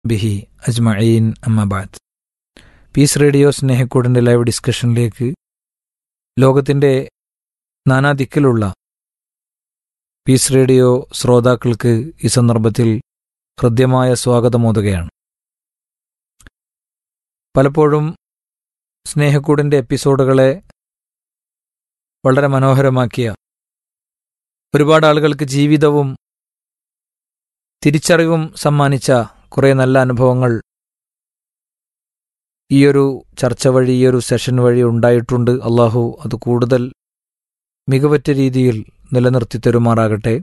ബിഹി അജ്മഈൻ അമ്മബാദ്. Piece radio സ്നേഹക്കൂടിൻ്റെ live ഡിസ്കഷനിലേക്ക് ലോകത്തിൻ്റെ നാനാദിക്കിലുള്ള പീസ് റേഡിയോ ശ്രോതാക്കൾക്ക് ഈ സന്ദർഭത്തിൽ ഹൃദ്യമായ സ്വാഗതമോതുകയാണ്. പലപ്പോഴും സ്നേഹക്കൂടിൻ്റെ എപ്പിസോഡുകളെ വളരെ മനോഹരമാക്കിയ, ഒരുപാട് ആളുകൾക്ക് ജീവിതവും തിരിച്ചറിവും സമ്മാനിച്ച കുറേ നല്ല അനുഭവങ്ങൾ ഈയൊരു ചർച്ച വഴി, ഈയൊരു സെഷൻ വഴി ഉണ്ടായിട്ടുണ്ട്. അള്ളാഹു അത് കൂടുതൽ മികവറ്റ രീതിയിൽ നിലനിർത്തി തരുമാറാകട്ടെ.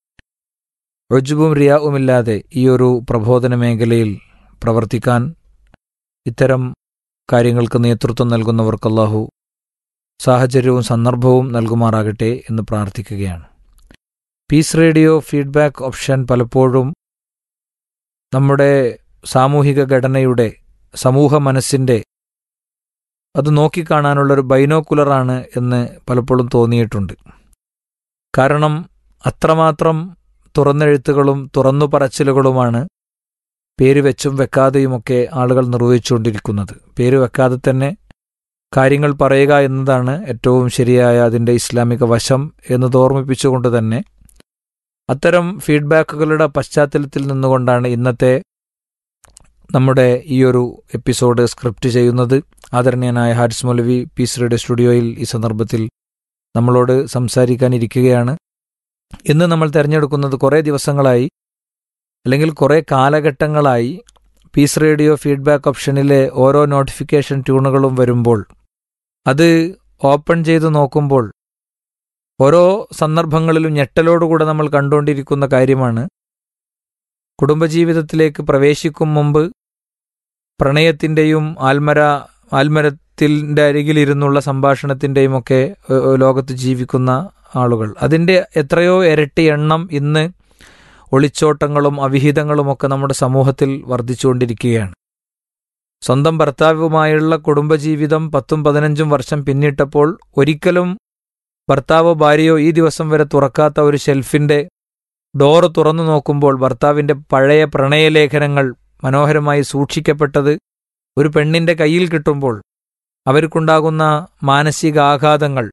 ഉജ്ബും റിയാവുമില്ലാതെ ഈയൊരു പ്രബോധന മേഖലയിൽ പ്രവർത്തിക്കാൻ, ഇത്തരം കാര്യങ്ങൾക്ക് നേതൃത്വം നൽകുന്നവർക്ക് അള്ളാഹു സാഹചര്യവും സന്ദർഭവും നൽകുമാറാകട്ടെ എന്ന് പ്രാർത്ഥിക്കുകയാണ്. പീസ് റേഡിയോ ഫീഡ്ബാക്ക് ഓപ്ഷൻ പലപ്പോഴും നമ്മുടെ സാമൂഹിക ഘടനയുടെ, സമൂഹ മനസ്സിൻ്റെ അത് നോക്കിക്കാണാനുള്ളൊരു ബൈനോക്കുലറാണ് എന്ന് പലപ്പോഴും തോന്നിയിട്ടുണ്ട്. കാരണം അത്രമാത്രം തുറന്നെഴുത്തുകളും തുറന്നു പറച്ചിലുകളുമാണ് പേര് വെച്ചും വെക്കാതെയുമൊക്കെ ആളുകൾ നിർവഹിച്ചുകൊണ്ടിരിക്കുന്നത്. പേര് വെക്കാതെ തന്നെ കാര്യങ്ങൾ പറയുക എന്നതാണ് ഏറ്റവും ശരിയായ അതിൻ്റെ ഇസ്ലാമിക വശം എന്നത് ഓർമ്മിപ്പിച്ചുകൊണ്ട് തന്നെ അത്തരം ഫീഡ്ബാക്കുകളുടെ പശ്ചാത്തലത്തിൽ നിന്നുകൊണ്ടാണ് ഇന്നത്തെ നമ്മുടെ ഈയൊരു എപ്പിസോഡ് സ്ക്രിപ്റ്റ് ചെയ്യുന്നത്. ആദരണീയനായ ഹാരിസ് മൗലവി പീസ് റേഡിയോ സ്റ്റുഡിയോയിൽ ഈ സന്ദർഭത്തിൽ നമ്മളോട് സംസാരിക്കാനിരിക്കുകയാണ്. ഇന്ന് നമ്മൾ തിരഞ്ഞെടുക്കുന്നത് കുറേ ദിവസങ്ങളായി, അല്ലെങ്കിൽ കുറേ കാലഘട്ടങ്ങളായി പീസ് റേഡിയോ ഫീഡ്ബാക്ക് ഓപ്ഷനിലെ ഓരോ നോട്ടിഫിക്കേഷൻ ട്യൂണുകളും വരുമ്പോൾ അത് ഓപ്പൺ ചെയ്ത് നോക്കുമ്പോൾ ഓരോ സന്ദർഭങ്ങളിലും ഞെട്ടലോടുകൂടെ നമ്മൾ കണ്ടുകൊണ്ടിരിക്കുന്ന കാര്യമാണ്. കുടുംബജീവിതത്തിലേക്ക് പ്രവേശിക്കും മുമ്പ് പ്രണയത്തിൻ്റെയും ആൽമരത്തിൻ്റെ അരികിലിരുന്നുള്ള സംഭാഷണത്തിൻ്റെയും ഒക്കെ ലോകത്ത് ജീവിക്കുന്ന ആളുകൾ, അതിൻ്റെ എത്രയോ ഇരട്ടി എണ്ണം ഇന്ന് ഒളിച്ചോട്ടങ്ങളും അവിഹിതങ്ങളുമൊക്കെ നമ്മുടെ സമൂഹത്തിൽ വർദ്ധിച്ചുകൊണ്ടിരിക്കുകയാണ്. സ്വന്തം ഭർത്താവുമായുള്ള കുടുംബജീവിതം 10-15 വർഷം പിന്നിട്ടപ്പോൾ ഒരിക്കലും ഭർത്താവോ ഭാര്യയോ ഈ ദിവസം വരെ തുറക്കാത്ത ഒരു ഷെൽഫിൻ്റെ ഡോറ് തുറന്നു നോക്കുമ്പോൾ ഭർത്താവിൻ്റെ പഴയ പ്രണയലേഖനങ്ങൾ മനോഹരമായി സൂക്ഷിക്കപ്പെട്ടത് ഒരു പെണ്ണിൻ്റെ കയ്യിൽ കിട്ടുമ്പോൾ അവർക്കുണ്ടാകുന്ന മാനസിക ആഘാതങ്ങൾ,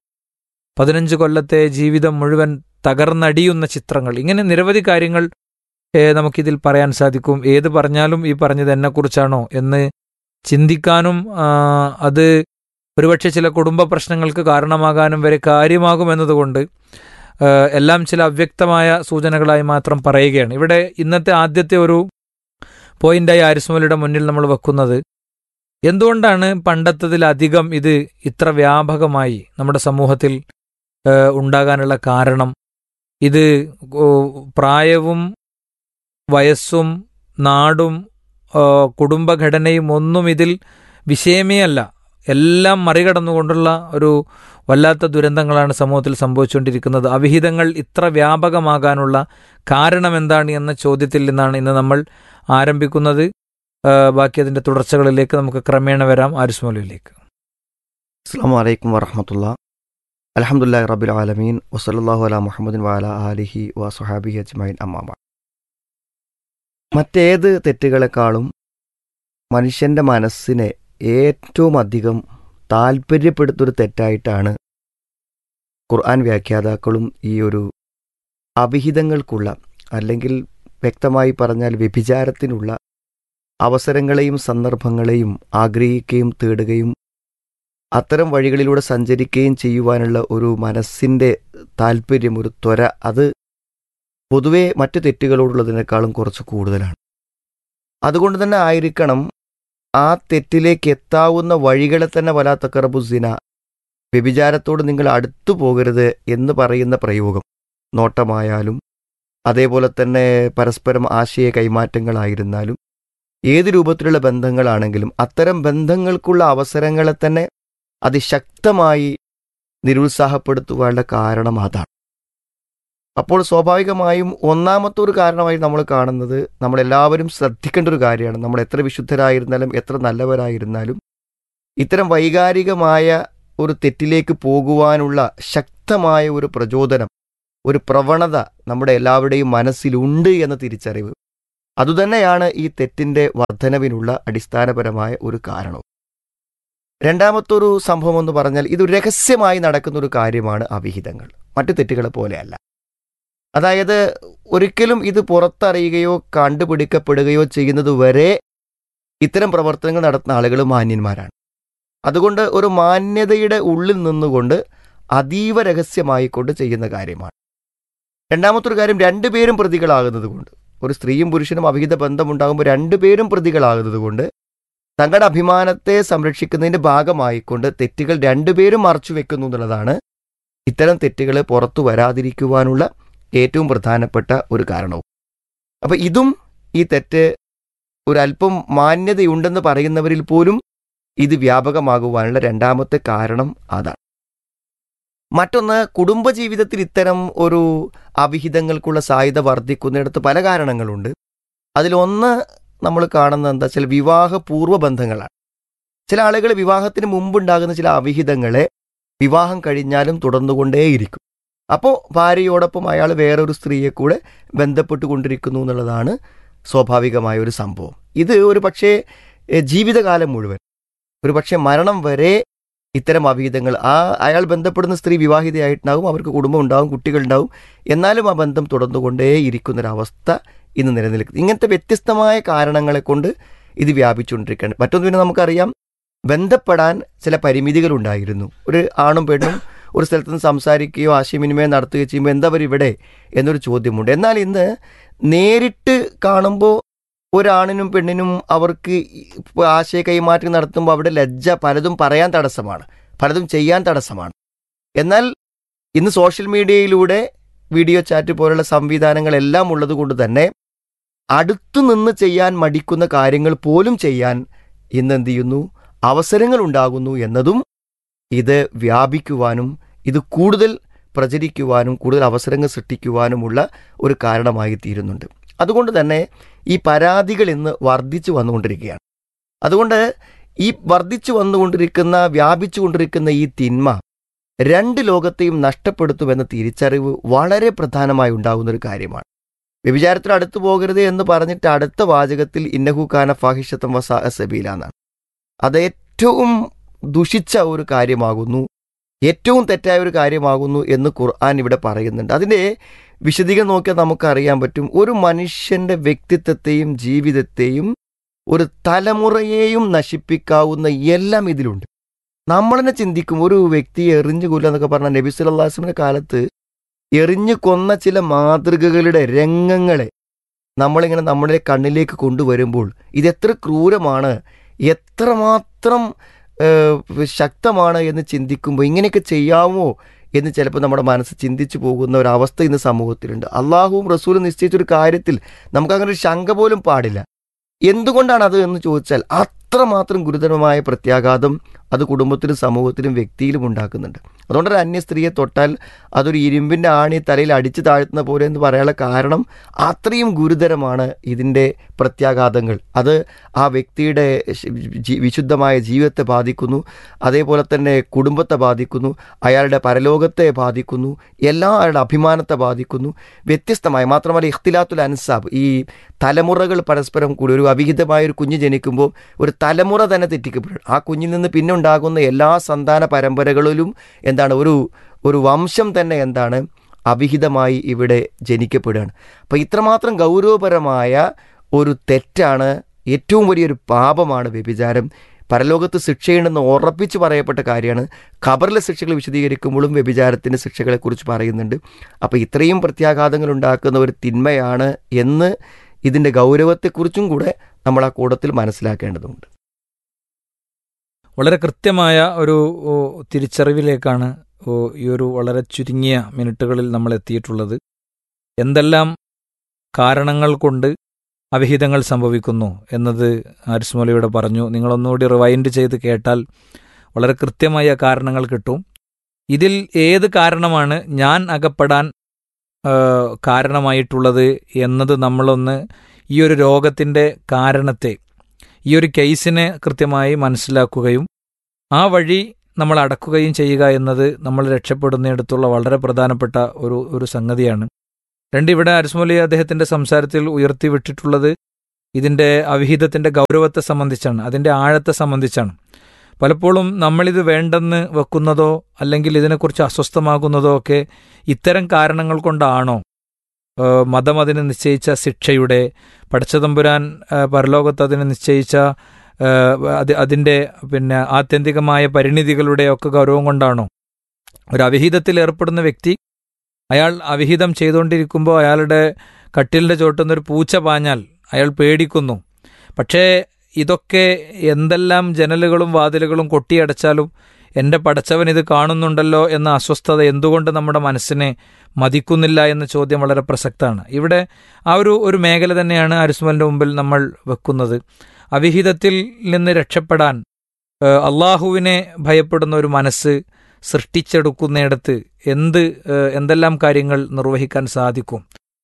15 കൊല്ലത്തെ ജീവിതം മുഴുവൻ തകർന്നടിയുന്ന ചിത്രങ്ങൾ, ഇങ്ങനെ നിരവധി കാര്യങ്ങൾ നമുക്കിതിൽ പറയാൻ സാധിക്കും. ഏത് പറഞ്ഞാലും ഈ പറഞ്ഞത് എന്നെക്കുറിച്ചാണോ എന്ന് ചിന്തിക്കാനും അത് ഒരുപക്ഷെ ചില കുടുംബ പ്രശ്നങ്ങൾക്ക് കാരണമാകാനും വരെ കാര്യമാകുമെന്നതുകൊണ്ട് എല്ലാം ചില അവ്യക്തമായ സൂചനകളായി മാത്രം പറയുകയാണ്. ഇവിടെ ഇന്നത്തെ ആദ്യത്തെ ഒരു പോയിന്റായി ആരിസ്മോലിയുടെ മുന്നിൽ നമ്മൾ വെക്കുന്നത്, എന്തുകൊണ്ടാണ് പണ്ടത്തതിലധികം ഇത് ഇത്ര വ്യാപകമായി നമ്മുടെ സമൂഹത്തിൽ ഉണ്ടാകാനുള്ള കാരണം? ഇത് പ്രായവും വയസ്സും നാടും കുടുംബഘടനയും ഒന്നും ഇതിൽ വിഷയമേ അല്ല. എല്ലാം മറികടന്നുകൊണ്ടുള്ള ഒരു വല്ലാത്ത ദുരന്തങ്ങളാണ് സമൂഹത്തിൽ സംഭവിച്ചുകൊണ്ടിരിക്കുന്നത്. അവിഹിതങ്ങൾ ഇത്ര വ്യാപകമാകാനുള്ള കാരണം എന്താണ് എന്ന ചോദ്യത്തിൽ നിന്നാണ് ഇന്ന് നമ്മൾ ആരംഭിക്കുന്നത്. ബാക്കി അതിൻ്റെ തുടർച്ചകളിലേക്ക് നമുക്ക് ക്രമേണ വരാം. ആരിസ് മൗലവിയിലേക്ക്. അസ്സലാമു അലൈക്കും വറഹ്മത്തുള്ളാഹി. അൽഹംദുലില്ലാഹി റബ്ബിൽ ആലമീൻ വസല്ലല്ലാഹു അലാ മുഹമ്മദിൻ വഅലാ ആലിഹി വസ്വഹാബിഹി അജ്മഈൻ അമ്മാ ബഅദ്. മറ്റേത് തെറ്റുകളെക്കാളും മനുഷ്യൻ്റെ മനസ്സിനെ ഏറ്റവും അധികം താല്പര്യപ്പെടുത്തൊരു തെറ്റായിട്ടാണ് ഖുർആൻ വ്യാഖ്യാതാക്കളും ഈ ഒരു അവിഹിതങ്ങൾക്കുള്ള, അല്ലെങ്കിൽ വ്യക്തമായി പറഞ്ഞാൽ വ്യഭിചാരത്തിനുള്ള അവസരങ്ങളെയും സന്ദർഭങ്ങളെയും ആഗ്രഹിക്കുകയും തേടുകയും അത്തരം വഴികളിലൂടെ സഞ്ചരിക്കുകയും ചെയ്യുവാനുള്ള ഒരു മനസ്സിൻ്റെ താല്പര്യം, ഒരു ത്വര, അത് പൊതുവെ മറ്റു തെറ്റുകളോടുള്ളതിനേക്കാളും കുറച്ച് കൂടുതലാണ്. അതുകൊണ്ട് തന്നെ ആയിരിക്കണം ആ തെറ്റിലേക്ക് എത്താവുന്ന വഴികളെ തന്നെ വലാ തഖറബു സിന, വ്യഭിചാരത്തോട് നിങ്ങൾ അടുത്തു പോകരുത് എന്ന് പറയുന്ന പ്രയോഗം, നോട്ടമായാലും അതേപോലെ തന്നെ പരസ്പരം ആശയ കൈമാറ്റങ്ങളായിരുന്നാലും ഏത് രൂപത്തിലുള്ള ബന്ധങ്ങളാണെങ്കിലും അത്തരം ബന്ധങ്ങൾക്കുള്ള അവസരങ്ങളെ തന്നെ അതിശക്തമായി നിരുത്സാഹപ്പെടുത്തുവാനുള്ള കാരണം അതാണ്. അപ്പോൾ സ്വാഭാവികമായും ഒന്നാമത്തെ ഒരു കാരണമായി നമ്മൾ കാണുന്നത്, നമ്മളെല്ലാവരും ശ്രദ്ധിക്കേണ്ട ഒരു കാര്യമാണ്. നമ്മൾ എത്ര വിശുദ്ധരായിരുന്നാലും എത്ര നല്ലവരായിരുന്നാലും ഇത്തരം വൈകാരികമായ ഒരു തെറ്റിലേക്ക് പോകുവാനുള്ള ശക്തമായ ഒരു പ്രചോദനം, ഒരു പ്രവണത നമ്മുടെ എല്ലാവരുടെയും മനസ്സിലുണ്ട് എന്ന തിരിച്ചറിവ്, അതുതന്നെയാണ് ഈ തെറ്റിൻ്റെ വർധനവിനുള്ള അടിസ്ഥാനപരമായ ഒരു കാരണം. രണ്ടാമത്തൊരു സംഭവം എന്ന് പറഞ്ഞാൽ ഇത് രഹസ്യമായി നടക്കുന്നൊരു കാര്യമാണ് അവിഹിതങ്ങൾ. മറ്റു തെറ്റുകളെ പോലെയല്ല. അതായത് ഒരിക്കലും ഇത് പുറത്തറിയുകയോ കണ്ടുപിടിക്കപ്പെടുകയോ ചെയ്യുന്നത് വരെ ഇത്തരം പ്രവർത്തനങ്ങൾ നടത്തുന്ന ആളുകൾ മാന്യന്മാരാണ്. അതുകൊണ്ട് ഒരു മാന്യതയുടെ ഉള്ളിൽ നിന്നുകൊണ്ട് അതീവ രഹസ്യമായിക്കൊണ്ട് ചെയ്യുന്ന കാര്യമാണ്. രണ്ടാമത്തൊരു കാര്യം, രണ്ടുപേരും പ്രതികളാകുന്നത് കൊണ്ട്, ഒരു സ്ത്രീയും പുരുഷനും അവിഹിത ബന്ധമുണ്ടാകുമ്പോൾ രണ്ടുപേരും പ്രതികളാകുന്നത് കൊണ്ട് തങ്ങളുടെ അഭിമാനത്തെ സംരക്ഷിക്കുന്നതിൻ്റെ ഭാഗമായിക്കൊണ്ട് തെറ്റുകൾ രണ്ടുപേരും മറച്ചു വെക്കുന്നു എന്നുള്ളതാണ് ഇത്തരം തെറ്റുകൾ പുറത്തു വരാതിരിക്കുവാനുള്ള ഏറ്റവും പ്രധാനപ്പെട്ട ഒരു കാരണവും. അപ്പോൾ ഇതും ഈ തെറ്റ് ഒരല്പം മാന്യതയുണ്ടെന്ന് പറയുന്നവരിൽ പോലും ഇത് വ്യാപകമാകുവാനുള്ള രണ്ടാമത്തെ കാരണം അതാണ്. മറ്റൊന്ന്, കുടുംബജീവിതത്തിൽ ഇത്തരം ഒരു അവിഹിതങ്ങൾക്കുള്ള സാധ്യത വർദ്ധിക്കുന്നിടത്ത് പല കാരണങ്ങളുണ്ട്. അതിലൊന്ന് നമ്മൾ കാണുന്നത് എന്താ വെച്ചാൽ വിവാഹപൂർവ്വ ബന്ധങ്ങളാണ്. ചില ആളുകൾ വിവാഹത്തിന് മുമ്പുണ്ടാകുന്ന ചില അവിഹിതങ്ങളെ വിവാഹം കഴിഞ്ഞാലും തുടർന്നുകൊണ്ടേയിരിക്കും. അപ്പോൾ ഭാര്യയോടൊപ്പം അയാൾ വേറൊരു സ്ത്രീയെ കൂടെ ബന്ധപ്പെട്ടുകൊണ്ടിരിക്കുന്നു എന്നുള്ളതാണ് സ്വാഭാവികമായ ഒരു സംഭവം. ഇത് ഒരു പക്ഷേ ജീവിതകാലം മുഴുവൻ, ഒരു പക്ഷേ മരണം വരെ ഇത്തരം അവിഹിതങ്ങൾ, അയാൾ ബന്ധപ്പെടുന്ന സ്ത്രീ വിവാഹിതയായിട്ടുണ്ടാകും, അവർക്ക് കുടുംബം ഉണ്ടാകും, കുട്ടികളുണ്ടാവും, എന്നാലും ആ ബന്ധം തുടർന്നുകൊണ്ടേയിരിക്കുന്നൊരവസ്ഥ ഇന്ന് നിലനിൽക്കുന്നത്. ഇങ്ങനത്തെ വ്യത്യസ്തമായ കാരണങ്ങളെ കൊണ്ട് ഇത് വ്യാപിച്ചുകൊണ്ടിരിക്കുകയാണ്. മറ്റൊന്ന് പിന്നെ നമുക്കറിയാം, ബന്ധപ്പെടാൻ ചില പരിമിതികളുണ്ടായിരുന്നു. ഒരു ആണും പെണ്ണും ഒരു സ്ഥലത്ത് നിന്ന് സംസാരിക്കുകയോ ആശയവിനിമയം നടത്തുകയോ ചെയ്യുമ്പോൾ എന്താ ഇവിടെ എന്നൊരു ചോദ്യമുണ്ട്. എന്നാൽ ഇന്ന് നേരിട്ട് കാണുമ്പോൾ ഒരാണിനും പെണ്ണിനും അവർക്ക് ആശയ കൈമാറ്റം നടത്തുമ്പോൾ അവിടെ ലജ്ജ, പലതും പറയാൻ തടസ്സമാണ്, പലതും ചെയ്യാൻ തടസ്സമാണ്. എന്നാൽ ഇന്ന് സോഷ്യൽ മീഡിയയിലൂടെ വീഡിയോ ചാറ്റ് പോലുള്ള സംവിധാനങ്ങളെല്ലാം ഉള്ളത് കൊണ്ട് തന്നെ അടുത്തു നിന്ന് ചെയ്യാൻ മടിക്കുന്ന കാര്യങ്ങൾ പോലും ചെയ്യാൻ ഇന്ന് എന്ത് ചെയ്യുന്നു, അവസരങ്ങൾ ഉണ്ടാകുന്നു എന്നതും ഇത് വ്യാപിക്കുവാനും ഇത് കൂടുതൽ പ്രചരിക്കുവാനും കൂടുതൽ അവസരങ്ങൾ സൃഷ്ടിക്കുവാനുമുള്ള ഒരു കാരണമായി തീരുന്നുണ്ട്. അതുകൊണ്ട് തന്നെ ഈ പരാതികൾ ഇന്ന് വർദ്ധിച്ചു വന്നുകൊണ്ടിരിക്കുകയാണ്. അതുകൊണ്ട് ഈ വർദ്ധിച്ചു വന്നുകൊണ്ടിരിക്കുന്ന, വ്യാപിച്ചു കൊണ്ടിരിക്കുന്ന ഈ തിന്മ രണ്ട് ലോകത്തെയും നഷ്ടപ്പെടുത്തുമെന്ന തിരിച്ചറിവ് വളരെ പ്രധാനമായി ഉണ്ടാകുന്നൊരു കാര്യമാണ്. വ്യഭിചാരത്തിന് അടുത്തു പോകരുത് എന്ന് പറഞ്ഞിട്ട് അടുത്ത വാചകത്തിൽ ഇന്നഹു കാന ഫാഹിഷത്തം വസാഅ സബീല എന്നാണ്. അത് ഏറ്റവും ദുഷിച്ച ഒരു കാര്യമാകുന്നു, ഏറ്റവും തെറ്റായ ഒരു കാര്യമാകുന്നു എന്ന് ഖുർആൻ ഇവിടെ പറയുന്നുണ്ട്. അതിൻ്റെ വിശദീകരണം നോക്കിയാൽ നമുക്കറിയാൻ പറ്റും, ഒരു മനുഷ്യൻ്റെ വ്യക്തിത്വത്തെയും ജീവിതത്തെയും ഒരു തലമുറയെയും നശിപ്പിക്കാവുന്ന എല്ലാം ഇതിലുണ്ട്. നമ്മളെന്നെ ചിന്തിക്കും, ഒരു വ്യക്തിയെ എറിഞ്ഞു കൊല്ലുക എന്നൊക്കെ പറഞ്ഞാൽ നബി സല്ലല്ലാഹു അലൈഹി വസല്ലമയുടെ കാലത്ത് എറിഞ്ഞു കൊന്ന ചില മാതൃകകളുടെ രംഗങ്ങളെ നമ്മളിങ്ങനെ നമ്മുടെ കണ്ണിലേക്ക് കൊണ്ടുവരുമ്പോൾ ഇതെത്ര ക്രൂരമാണ്, എത്രമാത്രം ശക്തമാണ് എന്ന് ചിന്തിക്കുമ്പോൾ ഇങ്ങനെയൊക്കെ ചെയ്യാമോ എന്ന് ചിലപ്പോൾ നമ്മുടെ മനസ്സ് ചിന്തിച്ചു പോകുന്ന ഒരവസ്ഥ ഇന്ന് സമൂഹത്തിലുണ്ട്. അള്ളാഹുവും റസൂലും നിശ്ചയിച്ചൊരു കാര്യത്തിൽ നമുക്കങ്ങനെ ഒരു ശങ്ക പോലും പാടില്ല. എന്തുകൊണ്ടാണ് അത് എന്ന് ചോദിച്ചാൽ അത്രമാത്രം ഗുരുതരമായ പ്രത്യാഘാതം അത് കുടുംബത്തിലും സമൂഹത്തിലും വ്യക്തിയിലും ഉണ്ടാക്കുന്നുണ്ട്. അതുകൊണ്ട് ഒരു അന്യ സ്ത്രീയെ തൊട്ടാൽ അതൊരു ഇരുമ്പിൻ്റെ ആണി തലയിൽ അടിച്ചു താഴ്ത്തുന്ന പോലെ എന്ന് പറയാനുള്ള കാരണം അത്രയും ഗുരുതരമാണ് ഇതിൻ്റെ പ്രത്യാഘാതങ്ങൾ. അത് ആ വ്യക്തിയുടെ വിശുദ്ധമായ ജീവിതത്തെ ബാധിക്കുന്നു, അതേപോലെ തന്നെ കുടുംബത്തെ ബാധിക്കുന്നു, അയാളുടെ പരലോകത്തെ ബാധിക്കുന്നു, അയാളുടെ അഭിമാനത്തെ ബാധിക്കുന്നു. വ്യത്യസ്തമായ, മാത്രമല്ല ഇഖ്തിലാത്തുൽ അൻസാബ്, ഈ തലമുറകൾ പരസ്പരം കൂടി, ഒരു അവിഹിതമായ ഒരു കുഞ്ഞ് ജനിക്കുമ്പോൾ ഒരു തലമുറ തന്നെ തെറ്റിക്കപ്പെടും. ആ കുഞ്ഞിൽ നിന്ന് പിന്നെ ഉണ്ടാകുന്ന എല്ലാ സന്താന പരമ്പരകളിലും എന്താണ്, ഒരു വംശം തന്നെ എന്താണ് അവിഹിതമായി ഇവിടെ ജനിക്കപ്പെടുകയാണ്. അപ്പോൾ ഇത്രമാത്രം ഗൗരവപരമായ ഒരു തെറ്റാണ്, ഏറ്റവും വലിയൊരു പാപമാണ് വ്യഭിചാരം. പരലോകത്ത് ശിക്ഷയുണ്ടെന്ന് ഉറപ്പിച്ച് പറയപ്പെട്ട കാര്യമാണ്. ഖബറിലെ ശിക്ഷകൾ വിശദീകരിക്കുമ്പോഴും വ്യഭിചാരത്തിൻ്റെ ശിക്ഷകളെക്കുറിച്ച് പറയുന്നുണ്ട്. അപ്പോൾ ഇത്രയും പ്രത്യാഘാതങ്ങൾ ഉണ്ടാക്കുന്ന ഒരു തിന്മയാണ് എന്ന് ഇതിൻ്റെ ഗൗരവത്തെക്കുറിച്ചും കൂടെ നമ്മൾ ആ കൂടത്തിൽ മനസ്സിലാക്കേണ്ടതുണ്ട്. വളരെ കൃത്യമായ ഒരു തിരിച്ചറിവിലേക്കാണ് ഈ ഒരു വളരെ ചുരുങ്ങിയ മിനിറ്റുകളിൽ നമ്മൾ എത്തിയിട്ടുള്ളത്. എന്തെല്ലാം കാരണങ്ങൾ കൊണ്ട് അവിഹിതങ്ങൾ സംഭവിക്കുന്നു എന്നത് ഹാരിസ് മൗലവിയുടെ പറഞ്ഞു. നിങ്ങളൊന്നുകൂടി റിവൈൻഡ് ചെയ്ത് കേട്ടാൽ വളരെ കൃത്യമായ കാരണങ്ങൾ കിട്ടും. ഇതിൽ ഏത് കാരണമാണ് ഞാൻ അകപ്പെടാൻ കാരണമായിട്ടുള്ളത് എന്നത് നമ്മളൊന്ന് ഈ ഒരു രോഗത്തിൻ്റെ കാരണത്തെ, ഈ ഒരു കേസിനെ കൃത്യമായി മനസ്സിലാക്കുകയും ആ വഴി നമ്മൾ അടക്കുകയും ചെയ്യുക എന്നത് നമ്മൾ രക്ഷപ്പെടുന്നിടത്തുള്ള വളരെ പ്രധാനപ്പെട്ട ഒരു സംഗതിയാണ്. ഇവിടെ ഹാരിസ് മൗലവി അദ്ദേഹത്തിൻ്റെ സംസാരത്തിൽ ഉയർത്തിവിട്ടിട്ടുള്ളത് ഇതിൻ്റെ അവിഹിതത്തിൻ്റെ ഗൗരവത്തെ സംബന്ധിച്ചാണ്, അതിൻ്റെ ആഴത്തെ സംബന്ധിച്ചാണ്. പലപ്പോഴും നമ്മളിത് വേണ്ടെന്ന് വെക്കുന്നതോ അല്ലെങ്കിൽ ഇതിനെക്കുറിച്ച് അസ്വസ്ഥമാകുന്നതോ ഒക്കെ ഇത്തരം കാരണങ്ങൾ കൊണ്ടാണോ? മതം അതിന് നിശ്ചയിച്ച ശിക്ഷയുടെ, പടച്ചതമ്പുരാൻ പരലോകത്ത് അതിന് നിശ്ചയിച്ച അതിൻ്റെ ആത്യന്തികമായ പരിണിതികളുടെ ഒക്കെ ഗൗരവം കൊണ്ടാണോ? ഒരു അവിഹിതത്തിൽ ഏർപ്പെടുന്ന വ്യക്തി, അയാൾ അവിഹിതം ചെയ്തുകൊണ്ടിരിക്കുമ്പോൾ അയാളുടെ കട്ടിലിൻ്റെ ചോട്ടുന്നൊരു പൂച്ച പാഞ്ഞാൽ അയാൾ പേടിക്കുന്നു. പക്ഷേ ഇതൊക്കെ എന്തെല്ലാം ജനലുകളും വാതിലുകളും കൊട്ടിയടച്ചാലും എൻ്റെ പടച്ചവൻ ഇത് കാണുന്നുണ്ടല്ലോ എന്ന അസ്വസ്ഥത എന്തുകൊണ്ട് നമ്മുടെ മനസ്സിനെ മതിക്കുന്നില്ല എന്ന ചോദ്യം വളരെ പ്രസക്തമാണ്. ഇവിടെ ആ ഒരു മേഖല തന്നെയാണ് അരിസ്മലിൻ്റെ മുമ്പിൽ നമ്മൾ വെക്കുന്നത്. അവിഹിതത്തിൽ നിന്ന് രക്ഷപ്പെടാൻ അള്ളാഹുവിനെ ഭയപ്പെടുന്ന ഒരു മനസ്സ് സൃഷ്ടിച്ചെടുക്കുന്നിടത്ത് എന്തെല്ലാം കാര്യങ്ങൾ നിർവഹിക്കാൻ സാധിക്കും?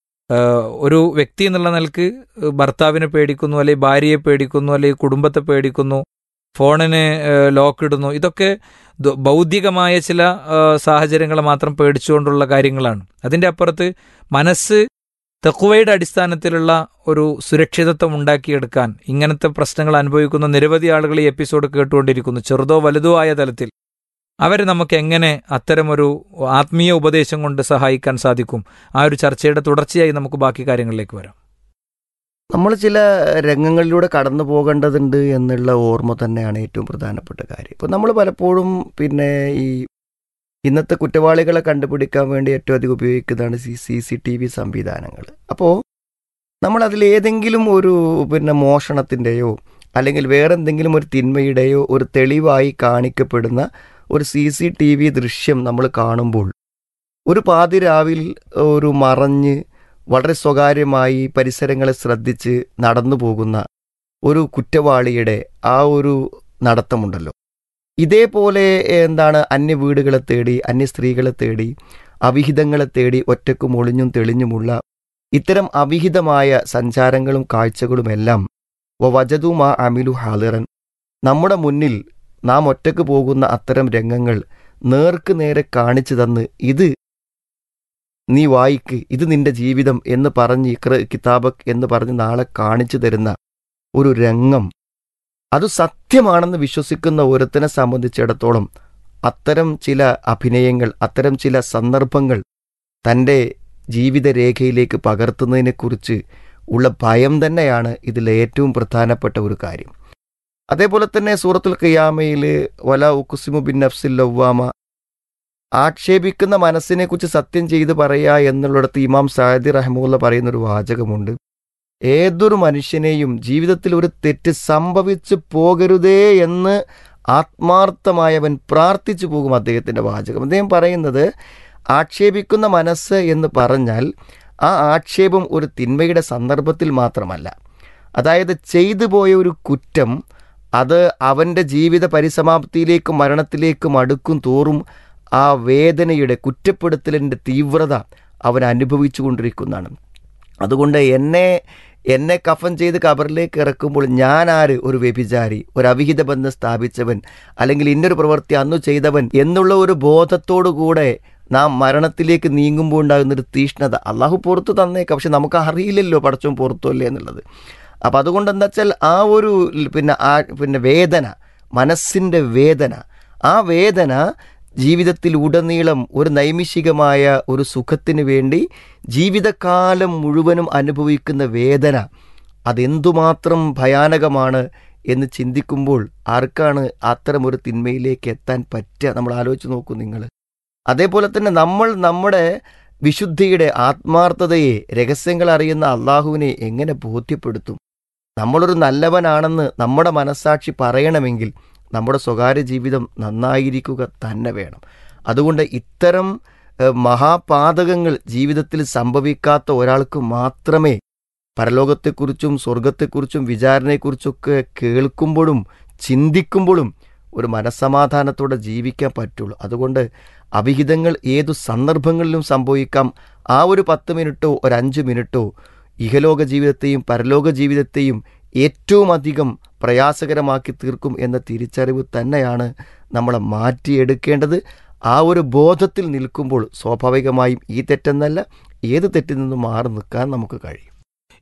ഒരു വ്യക്തി എന്നുള്ള നിലക്ക് ഭർത്താവിനെ പേടിക്കുന്നു, അല്ലെങ്കിൽ ഭാര്യയെ പേടിക്കുന്നു, അല്ലെങ്കിൽ കുടുംബത്തെ പേടിക്കുന്നു, ഫോണിന് ലോക്ക് ഇടുന്നു. ഇതൊക്കെ ഭൗതികമായ ചില സാഹചര്യങ്ങളെ മാത്രം പേടിച്ചുകൊണ്ടുള്ള കാര്യങ്ങളാണ്. അതിൻ്റെ അപ്പുറത്ത് മനസ്സ് തഖ്വയുടെ അടിസ്ഥാനത്തിലുള്ള ഒരു സുരക്ഷിതത്വം ഉണ്ടാക്കിയെടുക്കാൻ ഇങ്ങനത്തെ പ്രശ്നങ്ങൾ അനുഭവിക്കുന്ന നിരവധി ആളുകൾ ഈ എപ്പിസോഡ് കേട്ടുകൊണ്ടിരിക്കുന്നു, ചെറുതോ വലുതോ ആയ തലത്തിൽ. അവരെ നമുക്ക് എങ്ങനെ അത്തരമൊരു ആത്മീയ ഉപദേശം കൊണ്ട് സഹായിക്കാൻ സാധിക്കും? ആ ഒരു ചർച്ചയുടെ തുടർച്ചയായി നമുക്ക് ബാക്കി കാര്യങ്ങളിലേക്ക് വരാം. നമ്മൾ ചില രംഗങ്ങളിലൂടെ കടന്നു പോകേണ്ടതുണ്ട് എന്നുള്ള ഓർമ്മ തന്നെയാണ് ഏറ്റവും പ്രധാനപ്പെട്ട കാര്യം. ഇപ്പോൾ നമ്മൾ പലപ്പോഴും ഈ ഇന്നത്തെ കുറ്റവാളികളെ കണ്ടുപിടിക്കാൻ വേണ്ടി ഏറ്റവും അധികം ഉപയോഗിക്കുന്നതാണ് CCTV സംവിധാനങ്ങൾ. അപ്പോൾ നമ്മൾ അതിലേതെങ്കിലും ഒരു മോഷണത്തിൻ്റെയോ അല്ലെങ്കിൽ വേറെന്തെങ്കിലും ഒരു തിന്മയുടെയോ ഒരു തെളിവായി കാണിക്കപ്പെടുന്ന ഒരു CCTV ദൃശ്യം നമ്മൾ കാണുമ്പോൾ ഒരു പാതിരാവിൽ ഒരു മറഞ്ഞ് വളരെ സ്വകാര്യമായി പരിസരങ്ങളെ ശ്രദ്ധിച്ച് നടന്നു പോകുന്ന ഒരു കുറ്റവാളിയുടെ ആ ഒരു നടത്തമുണ്ടല്ലോ, ഇതേപോലെ അന്യ വീടുകളെ തേടി, അന്യ സ്ത്രീകളെ തേടി, അവിഹിതങ്ങളെ തേടി ഒറ്റക്കും ഒളിഞ്ഞും തെളിഞ്ഞുമുള്ള ഇത്തരം അവിഹിതമായ സഞ്ചാരങ്ങളും കാഴ്ചകളുമെല്ലാം വജദുമാ അമിലു ഹാലിറൻ, നമ്മുടെ മുന്നിൽ നാം ഒറ്റക്ക് പോകുന്ന അത്തരം രംഗങ്ങൾ നേർക്ക് നേരെ കാണിച്ചു തന്ന് ഇത് നീ വായിക്ക്, ഇത് നിന്റെ ജീവിതം എന്ന് പറഞ്ഞ് ഇഖ്റ കിതാബക് എന്ന് പറഞ്ഞ് നാളെ കാണിച്ചു തരുന്ന ഒരു രംഗം, അത് സത്യമാണെന്ന് വിശ്വസിക്കുന്ന ഒരുത്തനെ സംബന്ധിച്ചിടത്തോളം അത്തരം ചില അഭിനയങ്ങൾ, അത്തരം ചില സന്ദർഭങ്ങൾ തൻ്റെ ജീവിതരേഖയിലേക്ക് പകർത്തുന്നതിനെക്കുറിച്ച് ഉള്ള ഭയം തന്നെയാണ് ഇതിലേറ്റവും പ്രധാനപ്പെട്ട ഒരു കാര്യം. അതേപോലെ തന്നെ സൂറത്തുൽ ഖിയാമയിൽ വല ഉഖ്സിമു ബിൻ നഫ്സിൽ ലവ്വാമ, ആക്ഷേപിക്കുന്ന മനസ്സിനെക്കുറിച്ച് സത്യം ചെയ്ത് പറയുക എന്നുള്ളിടത്ത് ഇമാം സഅദി റഹ്മത്തുള്ളാഹി പറയുന്നൊരു വാചകമുണ്ട്, ഏതൊരു മനുഷ്യനെയും ജീവിതത്തിൽ ഒരു തെറ്റ് സംഭവിച്ചു പോകരുതേ എന്ന് ആത്മാർത്ഥമായവൻ പ്രാർത്ഥിച്ചു പോകും. അദ്ദേഹത്തിൻ്റെ വാചകം അദ്ദേഹം പറയുന്നത്, ആക്ഷേപിക്കുന്ന മനസ്സ് എന്ന് പറഞ്ഞാൽ ആ ആക്ഷേപം ഒരു തിന്മയുടെ സന്ദർഭത്തിൽ മാത്രമല്ല, അതായത് ചെയ്തു പോയ ഒരു കുറ്റം അത് അവൻ്റെ ജീവിത പരിസമാപ്തിയിലേക്കും മരണത്തിലേക്കും അടുക്കും തോറും ആ വേദനയുടെ കുറ്റപ്പെടുത്തലിൻ്റെ തീവ്രത അവൻ അനുഭവിച്ചു കൊണ്ടിരിക്കുന്നതാണ്. അതുകൊണ്ട് എന്നെ കഫൻ ചെയ്ത് കബറിലേക്ക് ഇറക്കുമ്പോൾ ഞാൻ ആര്, ഒരു വ്യഭിചാരി, ഒരു അവിഹിത ബന്ധം സ്ഥാപിച്ചവൻ, അല്ലെങ്കിൽ ഇന്നൊരു പ്രവൃത്തി അന്നു ചെയ്തവൻ എന്നുള്ള ഒരു ബോധത്തോടു കൂടെ നാം മരണത്തിലേക്ക് നീങ്ങുമ്പോൾ ഉണ്ടാകുന്നൊരു തീഷ്ണത അള്ളാഹു പുറത്തു തന്നേക്കാം, പക്ഷെ നമുക്ക് അറിയില്ലല്ലോ പടച്ചോൻ പുറത്തുമല്ലേ എന്നുള്ളത്. അപ്പം അതുകൊണ്ട് എന്താ വെച്ചാൽ ആ ഒരു വേദന, മനസ്സിൻ്റെ വേദന, ആ വേദന ജീവിതത്തിൽ ഉടനീളം ഒരു നൈമിഷികമായ ഒരു സുഖത്തിന് വേണ്ടി ജീവിതകാലം മുഴുവനും അനുഭവിക്കുന്ന വേദന അതെന്തുമാത്രം ഭയാനകമാണ് എന്ന് ചിന്തിക്കുമ്പോൾ ആർക്കാണ് അത്തരമൊരു തിന്മയിലേക്ക് എത്താൻ പറ്റുക? നമ്മൾ ആലോചിച്ച് നോക്കൂ നിങ്ങൾ. അതേപോലെ തന്നെ നമ്മൾ നമ്മുടെ വിശുദ്ധിയുടെ ആത്മാർത്ഥതയെ, രഹസ്യങ്ങൾ അറിയുന്ന അള്ളാഹുവിനെ എങ്ങനെ ബോധ്യപ്പെടുത്തും? നമ്മളൊരു നല്ലവനാണെന്ന് നമ്മുടെ മനസ്സാക്ഷി പറയണമെങ്കിൽ നമ്മുടെ സ്വകാര്യ ജീവിതം നന്നായിരിക്കുക തന്നെ വേണം. അതുകൊണ്ട് ഇത്തരം മഹാപാതകങ്ങൾ ജീവിതത്തിൽ സംഭവിക്കാത്ത ഒരാൾക്ക് മാത്രമേ പരലോകത്തെക്കുറിച്ചും സ്വർഗത്തെക്കുറിച്ചും വിചാരണയെക്കുറിച്ചൊക്കെ കേൾക്കുമ്പോഴും ചിന്തിക്കുമ്പോഴും ഒരു മനസ്സമാധാനത്തോടെ ജീവിക്കാൻ പറ്റുള്ളൂ. അതുകൊണ്ട് അവിഹിതങ്ങൾ ഏതു സന്ദർഭങ്ങളിലും സംഭവിക്കാം. ആ ഒരു 10 മിനിറ്റോ ഒരു 5 മിനിറ്റോ ഇഹലോക ജീവിതത്തെയും പരലോക ജീവിതത്തെയും ഏറ്റവും അധികം പ്രയാസകരമാക്കി തീർക്കും എന്ന തിരിച്ചറിവ് തന്നെയാണ് നമ്മളെ മാറ്റിയെടുക്കേണ്ടത്. ആ ഒരു ബോധത്തിൽ നിൽക്കുമ്പോൾ സ്വാഭാവികമായും ഈ തെറ്റെന്നല്ല ഏത് തെറ്റിൽ നിന്നും മാറി നിൽക്കാൻ നമുക്ക് കഴിയും.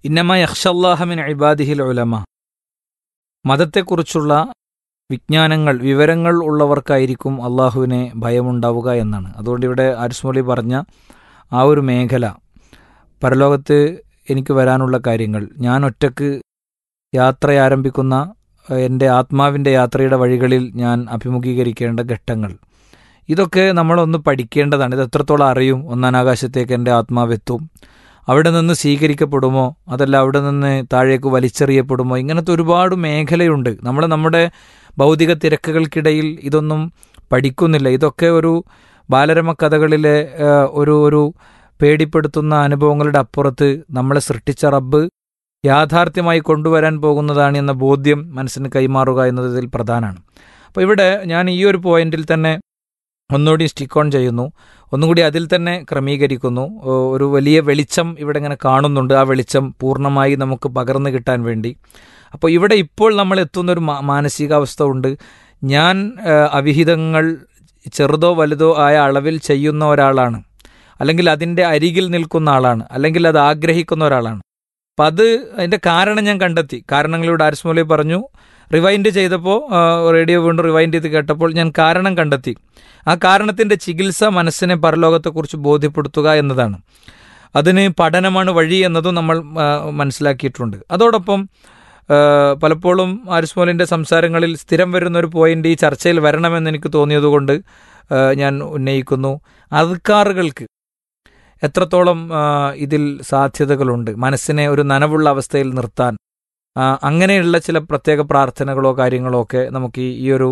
ഇന്നമ യഖ്ഷല്ലാഹ മിൻ ഇബാദിഹിൽ ഉലമ. മതത്തെക്കുറിച്ചുള്ള വിജ്ഞാനങ്ങൾ, വിവരങ്ങൾ ഉള്ളവർക്കായിരിക്കും അള്ളാഹുവിനെ ഭയമുണ്ടാവുക എന്നാണ്. അതുകൊണ്ട് ഇവിടെ ആരിസ്മോലി പറഞ്ഞ ആ ഒരു മേഖല, പരലോകത്ത് എനിക്ക് വരാനുള്ള കാര്യങ്ങൾ, ഞാൻ ഒറ്റക്ക് യാത്ര ആരംഭിക്കുന്ന എൻ്റെ ആത്മാവിൻ്റെ യാത്രയുടെ വഴികളിൽ ഞാൻ അഭിമുഖീകരിക്കേണ്ട ഘട്ടങ്ങൾ, ഇതൊക്കെ നമ്മളൊന്ന് പഠിക്കേണ്ടതാണ്. ഇത് എത്രത്തോളം അറിയും? ഒന്നാം ആകാശത്തേക്ക് എൻ്റെ ആത്മാവെത്തും, അവിടെ നിന്ന് സ്വീകരിക്കപ്പെടുമോ, അതല്ല അവിടെ നിന്ന് താഴേക്ക് വലിച്ചെറിയപ്പെടുമോ? ഇങ്ങനത്തെ ഒരുപാട് മേഖലയുണ്ട്. നമ്മുടെ ഭൗതിക തിരക്കുകൾക്കിടയിൽ ഇതൊന്നും പഠിക്കുന്നില്ല. ഇതൊക്കെ ഒരു ബാലരമ കഥകളിലെ ഒരു പേടിപ്പെടുത്തുന്ന അനുഭവങ്ങളുടെ അപ്പുറത്ത് നമ്മളെ സൃഷ്ടിച്ച റബ്ബ് യാഥാർത്ഥ്യമായി കൊണ്ടുവരാൻ പോകുന്നതാണ് എന്ന ബോധ്യം മനസ്സിന് കൈമാറുക എന്നത് ഇതിൽ പ്രധാനമാണ്. അപ്പോൾ ഇവിടെ ഞാൻ ഈ ഒരു പോയിന്റിൽ തന്നെ ഒന്നുകൂടി സ്റ്റിക്ക് ഓൺ ചെയ്യുന്നു, ഒന്നുകൂടി അതിൽ തന്നെ ക്രമീകരിക്കുന്നു. ഒരു വലിയ വെളിച്ചം ഇവിടെ ഇങ്ങനെ കാണുന്നുണ്ട്. ആ വെളിച്ചം പൂർണ്ണമായി നമുക്ക് പകർന്നു കിട്ടാൻ വേണ്ടി. അപ്പോൾ ഇവിടെ ഇപ്പോൾ നമ്മൾ എത്തുന്നൊരു മാനസികാവസ്ഥ ഉണ്ട്. ഞാൻ അവിഹിതങ്ങൾ ചെറുതോ വലുതോ ആയ അളവിൽ ചെയ്യുന്ന ഒരാളാണ്, അല്ലെങ്കിൽ അതിൻ്റെ അരികിൽ നിൽക്കുന്ന ആളാണ്, അല്ലെങ്കിൽ അത് ആഗ്രഹിക്കുന്ന ഒരാളാണ്. അപ്പം അതിൻ്റെ കാരണം ഞാൻ കണ്ടെത്തി. കാരണങ്ങളിലൂടെ ആരിസ്മോലി പറഞ്ഞു. റിവൈൻഡ് ചെയ്തപ്പോൾ, റേഡിയോ വീണ്ടും റിവൈൻഡ് ചെയ്ത് കേട്ടപ്പോൾ ഞാൻ കാരണം കണ്ടെത്തി. ആ കാരണത്തിൻ്റെ ചികിത്സ മനസ്സിനെ പരലോകത്തെക്കുറിച്ച് ബോധ്യപ്പെടുത്തുക എന്നതാണ്. അതിന് പഠനമാണ് വഴി എന്നതും നമ്മൾ മനസ്സിലാക്കിയിട്ടുണ്ട്. അതോടൊപ്പം പലപ്പോഴും ആരിസ്മോലിൻ്റെ സംസാരങ്ങളിൽ സ്ഥിരം വരുന്നൊരു പോയിന്റ് ഈ ചർച്ചയിൽ വരണമെന്ന് എനിക്ക് തോന്നിയതുകൊണ്ട് ഞാൻ ഉന്നയിക്കുന്നു. അദ്കാറുകൾക്ക് എത്രത്തോളം ഇതിൽ സാധ്യതകളുണ്ട് മനസ്സിനെ ഒരു നനവുള്ള അവസ്ഥയിൽ നിർത്താൻ. അങ്ങനെയുള്ള ചില പ്രത്യേക പ്രാർത്ഥനകളോ കാര്യങ്ങളോ ഒക്കെ നമുക്ക് ഈ ഒരു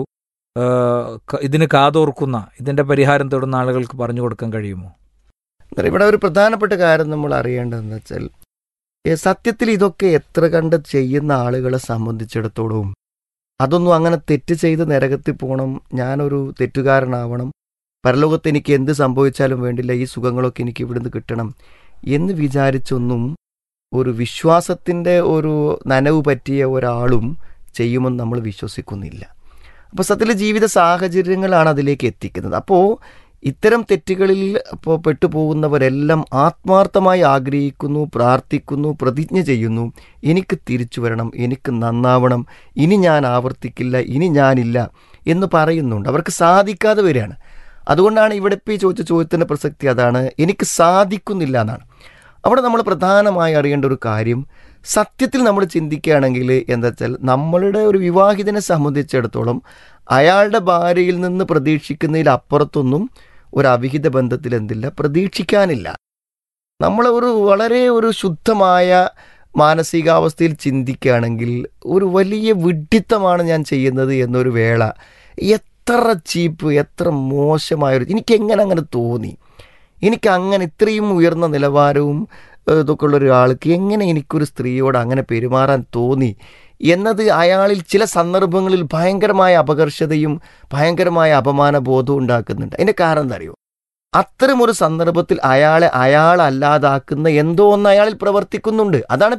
ഇതിന് കാതോർക്കുന്ന, ഇതിൻ്റെ പരിഹാരം തേടുന്ന ആളുകൾക്ക് പറഞ്ഞു കൊടുക്കാൻ കഴിയുമോ? ഇവിടെ ഒരു പ്രധാനപ്പെട്ട കാര്യം നമ്മൾ അറിയേണ്ടതെന്ന് വെച്ചാൽ, സത്യത്തിൽ ഇതൊക്കെ എത്ര കണ്ട് ചെയ്യുന്ന ആളുകളെ സംബന്ധിച്ചിടത്തോളം അതൊന്നും അങ്ങനെ തെറ്റ് ചെയ്ത് നരകത്തിൽ പോകണം, ഞാനൊരു തെറ്റുകാരനാവണം, പരലോകത്ത് എനിക്ക് എന്ത് സംഭവിച്ചാലും വേണ്ടില്ല, ഈ സുഖങ്ങളൊക്കെ എനിക്ക് ഇവിടുന്ന് കിട്ടണം എന്ന് വിചാരിച്ചൊന്നും ഒരു വിശ്വാസത്തിൻ്റെ ഒരു നനവ് പറ്റിയ ഒരാളും ചെയ്യുമെന്ന് നമ്മൾ വിശ്വസിക്കുന്നില്ല. അപ്പോൾ സത്യത്തിൽ ജീവിത സാഹചര്യങ്ങളാണ് അതിലേക്ക് എത്തിക്കുന്നത്. അപ്പോൾ ഇത്തരം തെറ്റുകളിൽ ഇപ്പോൾ പെട്ടുപോകുന്നവരെല്ലാം ആത്മാർത്ഥമായി ആഗ്രഹിക്കുന്നു, പ്രാർത്ഥിക്കുന്നു, പ്രതിജ്ഞ ചെയ്യുന്നു, എനിക്ക് തിരിച്ചു വരണം, എനിക്ക് നന്നാവണം, ഇനി ഞാൻ ആവർത്തിക്കില്ല, ഇനി ഞാനില്ല എന്ന് പറയുന്നുണ്ട്. അവർക്ക് സാധിക്കാതെ വരികയാണ്. അതുകൊണ്ടാണ് ഇവിടെ ഇപ്പോൾ ഈ ചോദിച്ച ചോദ്യത്തിൻ്റെ പ്രസക്തി അതാണ്, എനിക്ക് സാധിക്കുന്നില്ല എന്നാണ്. അവിടെ നമ്മൾ പ്രധാനമായി അറിയേണ്ട ഒരു കാര്യം, സത്യത്തിൽ നമ്മൾ ചിന്തിക്കുകയാണെങ്കിൽ എന്താ വെച്ചാൽ, നമ്മളുടെ ഒരു വിവാഹിതനെ സംബന്ധിച്ചിടത്തോളം അയാളുടെ ഭാര്യയിൽ നിന്ന് പ്രതീക്ഷിക്കുന്നതിൽ അപ്പുറത്തൊന്നും ഒരു അവിഹിത ബന്ധത്തിൽ എന്തില്ല, പ്രതീക്ഷിക്കാനില്ല. നമ്മൾ വളരെ ശുദ്ധമായ മാനസികാവസ്ഥയിൽ ചിന്തിക്കുകയാണെങ്കിൽ ഒരു വലിയ വിഡ്ഢിത്തമാണ് ഞാൻ ചെയ്യുന്നത് എന്നൊരു വേള, എത്ര ചീപ്പ്, എത്ര മോശമായൊരു, എനിക്കെങ്ങനെ അങ്ങനെ തോന്നി, എനിക്കങ്ങനെ ഇത്രയും ഉയർന്ന നിലവാരവും ഇതൊക്കെ ഉള്ളൊരാൾക്ക് എങ്ങനെ എനിക്കൊരു സ്ത്രീയോട് അങ്ങനെ പെരുമാറാൻ തോന്നി എന്നത് അയാളിൽ ചില സന്ദർഭങ്ങളിൽ ഭയങ്കരമായ അപകർഷതയും ഭയങ്കരമായ അപമാനബോധവും ഉണ്ടാക്കുന്നുണ്ട്. അതിൻ്റെ കാരണം എന്താ അറിയോ? അത്തരമൊരു സന്ദർഭത്തിൽ അയാളല്ലാതാക്കുന്ന എന്തോ ഒന്ന് അയാളിൽ പ്രവർത്തിക്കുന്നുണ്ട്. അതാണ്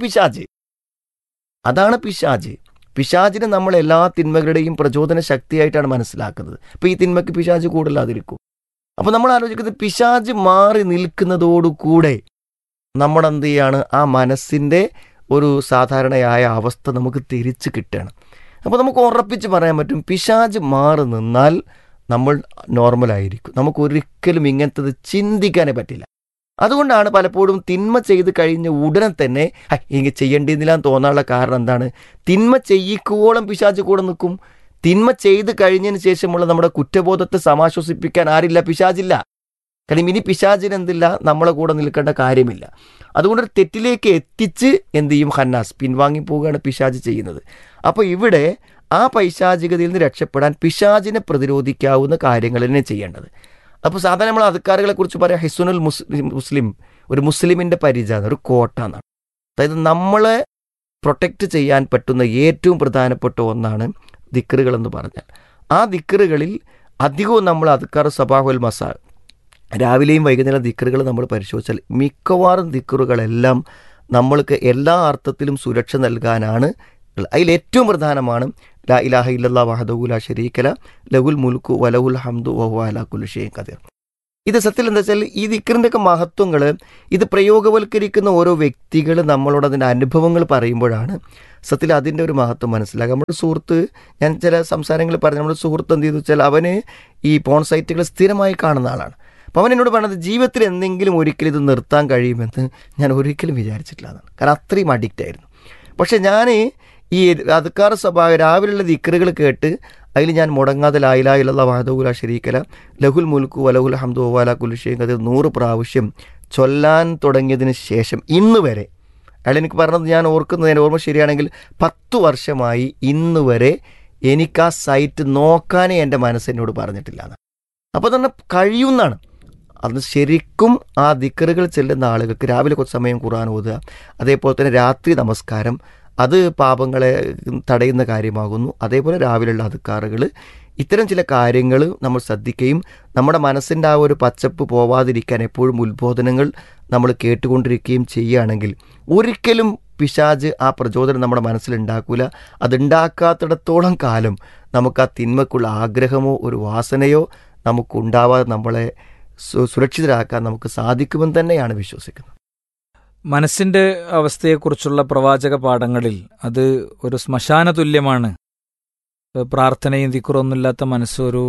പിശാച്. പിശാചിനെ നമ്മൾ എല്ലാ തിന്മകളുടെയും പ്രചോദന ശക്തിയായിട്ടാണ് മനസ്സിലാക്കുന്നത്. ഇപ്പോൾ ഈ തിന്മയ്ക്ക് പിശാച് കൂടുതലാതിരിക്കും. അപ്പോൾ നമ്മൾ ആലോചിക്കുന്നത്, പിശാച് മാറി നിൽക്കുന്നതോടുകൂടെ നമ്മളെന്ത് ചെയ്യാണ്, ആ മനസ്സിൻ്റെ ഒരു സാധാരണയായ അവസ്ഥ നമുക്ക് തിരിച്ച് കിട്ടുകയാണ്. അപ്പോൾ നമുക്ക് ഉറപ്പിച്ച് പറയാൻ പറ്റും, പിശാച് മാറി നിന്നാൽ നമ്മൾ നോർമലായിരിക്കും. നമുക്കൊരിക്കലും ഇങ്ങനത്തത് ചിന്തിക്കാനേ പറ്റില്ല. അതുകൊണ്ടാണ് പലപ്പോഴും തിന്മ ചെയ്ത് കഴിഞ്ഞ ഉടനെ തന്നെ എനിക്ക് ചെയ്യേണ്ടിയിരുന്നില്ല എന്ന് തോന്നാനുള്ള കാരണം എന്താണ്? തിന്മ ചെയ്യിക്കുവോളം പിശാച് കൂടെ നിൽക്കും. തിന്മ ചെയ്ത് കഴിഞ്ഞതിന് ശേഷമുള്ള നമ്മുടെ കുറ്റബോധത്തെ സമാശ്വസിപ്പിക്കാൻ ആരില്ല, പിശാചില്ല. കാരണം ഇനി പിശാചിന് എന്തില്ല, നമ്മളെ കൂടെ നിൽക്കേണ്ട കാര്യമില്ല. അതുകൊണ്ടൊരു തെറ്റിലേക്ക് എത്തിച്ച് എന്ത് ചെയ്യും, ഹന്നാസ് പിൻവാങ്ങിപ്പോവുകയാണ് പിശാച് ചെയ്യുന്നത്. അപ്പോൾ ഇവിടെ ആ പൈശാചികതയിൽ നിന്ന് രക്ഷപ്പെടാൻ പിശാചിനെ പ്രതിരോധിക്കാവുന്ന കാര്യങ്ങൾ തന്നെ ചെയ്യേണ്ടത്. അപ്പോൾ സാധാരണ നമ്മൾ അദ്കാറുകളെ കുറിച്ച് പറയാം, ഹിസ്നുൽ മുസ്ലിം, ഒരു മുസ്ലിമിൻ്റെ പരിചയം, ഒരു കോട്ട എന്നാണ്. അതായത് നമ്മളെ പ്രൊട്ടക്റ്റ് ചെയ്യാൻ പറ്റുന്ന ഏറ്റവും പ്രധാനപ്പെട്ട ഒന്നാണ് ദിക്റുകൾ എന്ന് പറഞ്ഞാൽ. ആ ദിക്റുകളിൽ അധികവും നമ്മൾ അദ്കാർ സബാഹുൽ മസാ, രാവിലെയും വൈകുന്നേരം ദിക്റുകൾ നമ്മൾ പരിശോധിച്ചാൽ മിക്കവാറും ദിക്റുകളെല്ലാം നമ്മൾക്ക് എല്ലാ അർത്ഥത്തിലും സുരക്ഷ നൽകാനാണ്. അതിലേറ്റവും പ്രധാനമാണ് ലാ ഇലാഹ ഇല്ലല്ലാഹു വഹ്ദഹു ലാ ശരീക ലഹു ലഹുൽ മുൽക്കു വലഹുൽ ഹംദു വഹുവ അലാ കുല്ലി ഷൈഇൻ ഖദീർ. ഇത് സത്യത്തിൽ എന്താ വെച്ചാൽ ഈ ദിക്റിൻ്റെയൊക്കെ മഹത്വങ്ങൾ ഇത് പ്രയോഗവൽക്കരിക്കുന്ന ഓരോ വ്യക്തികൾ നമ്മളോട് അതിൻ്റെ അനുഭവങ്ങൾ പറയുമ്പോഴാണ് സത്യത്തിൽ അതിൻ്റെ ഒരു മഹത്വം മനസ്സിലാക്കുക. നമ്മുടെ സുഹൃത്ത്, ഞാൻ ചില സംസാരങ്ങൾ പറഞ്ഞു, നമ്മുടെ സുഹൃത്ത് എന്ത് ചെയ്തു വെച്ചാൽ അവന് ഈ പോൺ സൈറ്റുകൾ സ്ഥിരമായി കാണുന്ന ആളാണ്. അപ്പോൾ അവൻ എന്നോട് പറഞ്ഞത് ജീവിതത്തിൽ എന്തെങ്കിലും ഒരിക്കലും ഇത് നിർത്താൻ കഴിയുമെന്ന് ഞാൻ ഒരിക്കലും വിചാരിച്ചിട്ടില്ല എന്നാണ്. കാരണം അത്രയും അഡിക്റ്റ് ആയിരുന്നു. പക്ഷേ ഞാൻ ഈ അദ്കാർ സ്വഭാവം രാവിലെയുള്ള ദിക്റുകൾ കേട്ട് അതിൽ ഞാൻ മുടങ്ങാതെ ലാ ഇലാഹ ഇല്ലല്ലാഹ് വഹ്ദഹു ലാ ശരീക ലഹു ലഹുൽ മുൽക്കു വലഹുൽ ഹംദു വഹുവ അലാ കുല്ലി ഷൈഇൻ ഖദീർ 100 പ്രാവശ്യം ചൊല്ലാൻ തുടങ്ങിയതിന് ശേഷം ഇന്ന് വരെ, അയാൾ എനിക്ക് പറഞ്ഞത് ഞാൻ ഓർക്കുന്നത്, എൻ്റെ ഓർമ്മ ശരിയാണെങ്കിൽ 10 വർഷമായി ഇന്ന് വരെ എനിക്ക് ആ സൈറ്റ് നോക്കാനേ എൻ്റെ മനസ്സെന്നോട് പറഞ്ഞിട്ടില്ല എന്നാണ്. അപ്പോൾ തന്നെ കഴിയുമെന്നാണ്. അത് ശരിക്കും ആ ദിക്റുകൾ ചെല്ലുന്ന ആളുകൾക്ക് രാവിലെ കുറച്ച് സമയം ഖുർആൻ ഓതുക, അതേപോലെ തന്നെ രാത്രി നമസ്കാരം, അത് പാപങ്ങളെ തടയുന്ന കാര്യമാകുന്നു. അതേപോലെ രാവിലെയുള്ള അദ്കാറുകൾ, ഇത്തരം ചില കാര്യങ്ങൾ നമ്മൾ ശ്രദ്ധിക്കുകയും നമ്മുടെ മനസ്സിൻ്റെ ആ ഒരു പച്ചപ്പ് പോവാതിരിക്കാൻ എപ്പോഴും ഉത്ബോധനങ്ങൾ നമ്മൾ കേട്ടുകൊണ്ടിരിക്കുകയും ചെയ്യുകയാണെങ്കിൽ ഒരിക്കലും പിശാച് ആ പ്രചോദനം നമ്മുടെ മനസ്സിലുണ്ടാക്കില്ല. അതുണ്ടാക്കാത്തിടത്തോളം കാലം നമുക്ക് ആ തിന്മക്കുള്ള ആഗ്രഹമോ ഒരു വാസനയോ നമുക്കുണ്ടാവാതെ നമ്മളെ സുരക്ഷിതരാക്കാൻ നമുക്ക് സാധിക്കുമെന്ന് തന്നെയാണ് വിശ്വസിക്കുന്നത്. മനസ്സിൻ്റെ അവസ്ഥയെക്കുറിച്ചുള്ള പ്രവാചക പാഠങ്ങളിൽ അത് ഒരു ശ്മശാന തുല്യമാണ്. പ്രാർത്ഥനയും ദിക്റൊന്നുമില്ലാത്ത മനസ്സൊരു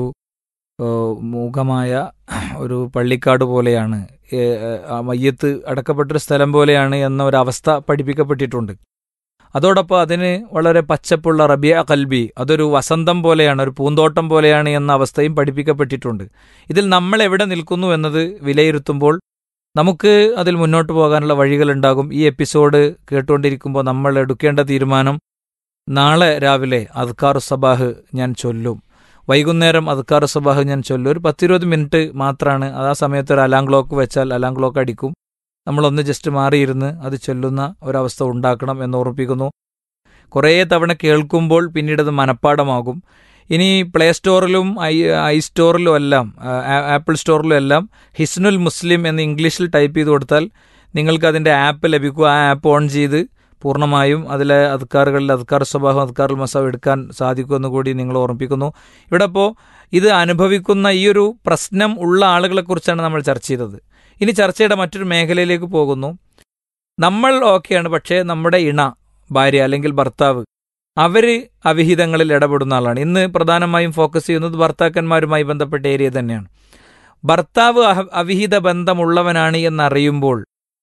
മൂകമായ ഒരു പള്ളിക്കാട് പോലെയാണ്, മയ്യത്ത് അടക്കപ്പെട്ടൊരു സ്ഥലം പോലെയാണ് എന്ന ഒരവസ്ഥ പഠിപ്പിക്കപ്പെട്ടിട്ടുണ്ട്. അതോടൊപ്പം അതിന് വളരെ പച്ചപ്പുള്ള റബിയ കൽബി, അതൊരു വസന്തം പോലെയാണ്, ഒരു പൂന്തോട്ടം പോലെയാണ് എന്ന അവസ്ഥയും പഠിപ്പിക്കപ്പെട്ടിട്ടുണ്ട്. ഇതിൽ നമ്മൾ എവിടെ നിൽക്കുന്നു എന്നത് വിലയിരുത്തുമ്പോൾ നമുക്ക് അതിൽ മുന്നോട്ട് പോകാനുള്ള വഴികളുണ്ടാകും. ഈ എപ്പിസോഡ് കേട്ടുകൊണ്ടിരിക്കുമ്പോൾ നമ്മൾ എടുക്കേണ്ട തീരുമാനം, നാളെ രാവിലെ അദ്കാർ സബാഹ് ഞാൻ ചൊല്ലും, വൈകുന്നേരം അദ്കാർ സബാഹ് ഞാൻ ചൊല്ലും. ഒരു 10-20 മിനിറ്റ് മാത്രമാണ്. ആ സമയത്ത് ഒരു അലാം ക്ലോക്ക് വെച്ചാൽ അലാം ക്ലോക്ക് അടിക്കും. നമ്മളൊന്ന് ജസ്റ്റ് മാറിയിരുന്ന് അത് ചൊല്ലുന്ന ഒരവസ്ഥ ഉണ്ടാക്കണം എന്ന് ഓർമ്മിപ്പിക്കുന്നു. കുറേ തവണ കേൾക്കുമ്പോൾ പിന്നീട് അത് മനഃപ്പാടമാകും. ഇനി പ്ലേ സ്റ്റോറിലും ഐ സ്റ്റോറിലും എല്ലാം, ആപ്പിൾ സ്റ്റോറിലും എല്ലാം ഹിസ്നുൽ മുസ്ലിം എന്ന് ഇംഗ്ലീഷിൽ ടൈപ്പ് ചെയ്ത് കൊടുത്താൽ നിങ്ങൾക്ക് അതിൻ്റെ ആപ്പ് ലഭിക്കും. ആ ആപ്പ് ഓൺ ചെയ്ത് പൂർണ്ണമായും അതിലെ അദ്കാറുകളിൽ അദ്കാർ സ്വഭാവം അദ്കാറുൽ മസാവ് എടുക്കാൻ സാധിക്കുമെന്ന് കൂടി നിങ്ങൾ ഓർമ്മിപ്പിക്കുന്നു. ഇവിടെ ഇപ്പോൾ ഇത് അനുഭവിക്കുന്ന ഈ ഒരു പ്രശ്നം ഉള്ള ആളുകളെക്കുറിച്ചാണ് നമ്മൾ ചർച്ച ചെയ്തത്. ഇനി ചർച്ചയുടെ മറ്റൊരു മേഖലയിലേക്ക് പോകുന്നു. നമ്മൾ ഓക്കെയാണ്, പക്ഷേ നമ്മുടെ ഭാര്യ അല്ലെങ്കിൽ ഭർത്താവ്, അവർ അവിഹിതങ്ങളിൽ ഇടപെടുന്ന ആളാണ്. ഇന്ന് പ്രധാനമായും ഫോക്കസ് ചെയ്യുന്നത് ഭർത്താക്കന്മാരുമായി ബന്ധപ്പെട്ട ഏരിയ തന്നെയാണ്. ഭർത്താവ് അവിഹിത ബന്ധമുള്ളവനാണ് എന്നറിയുമ്പോൾ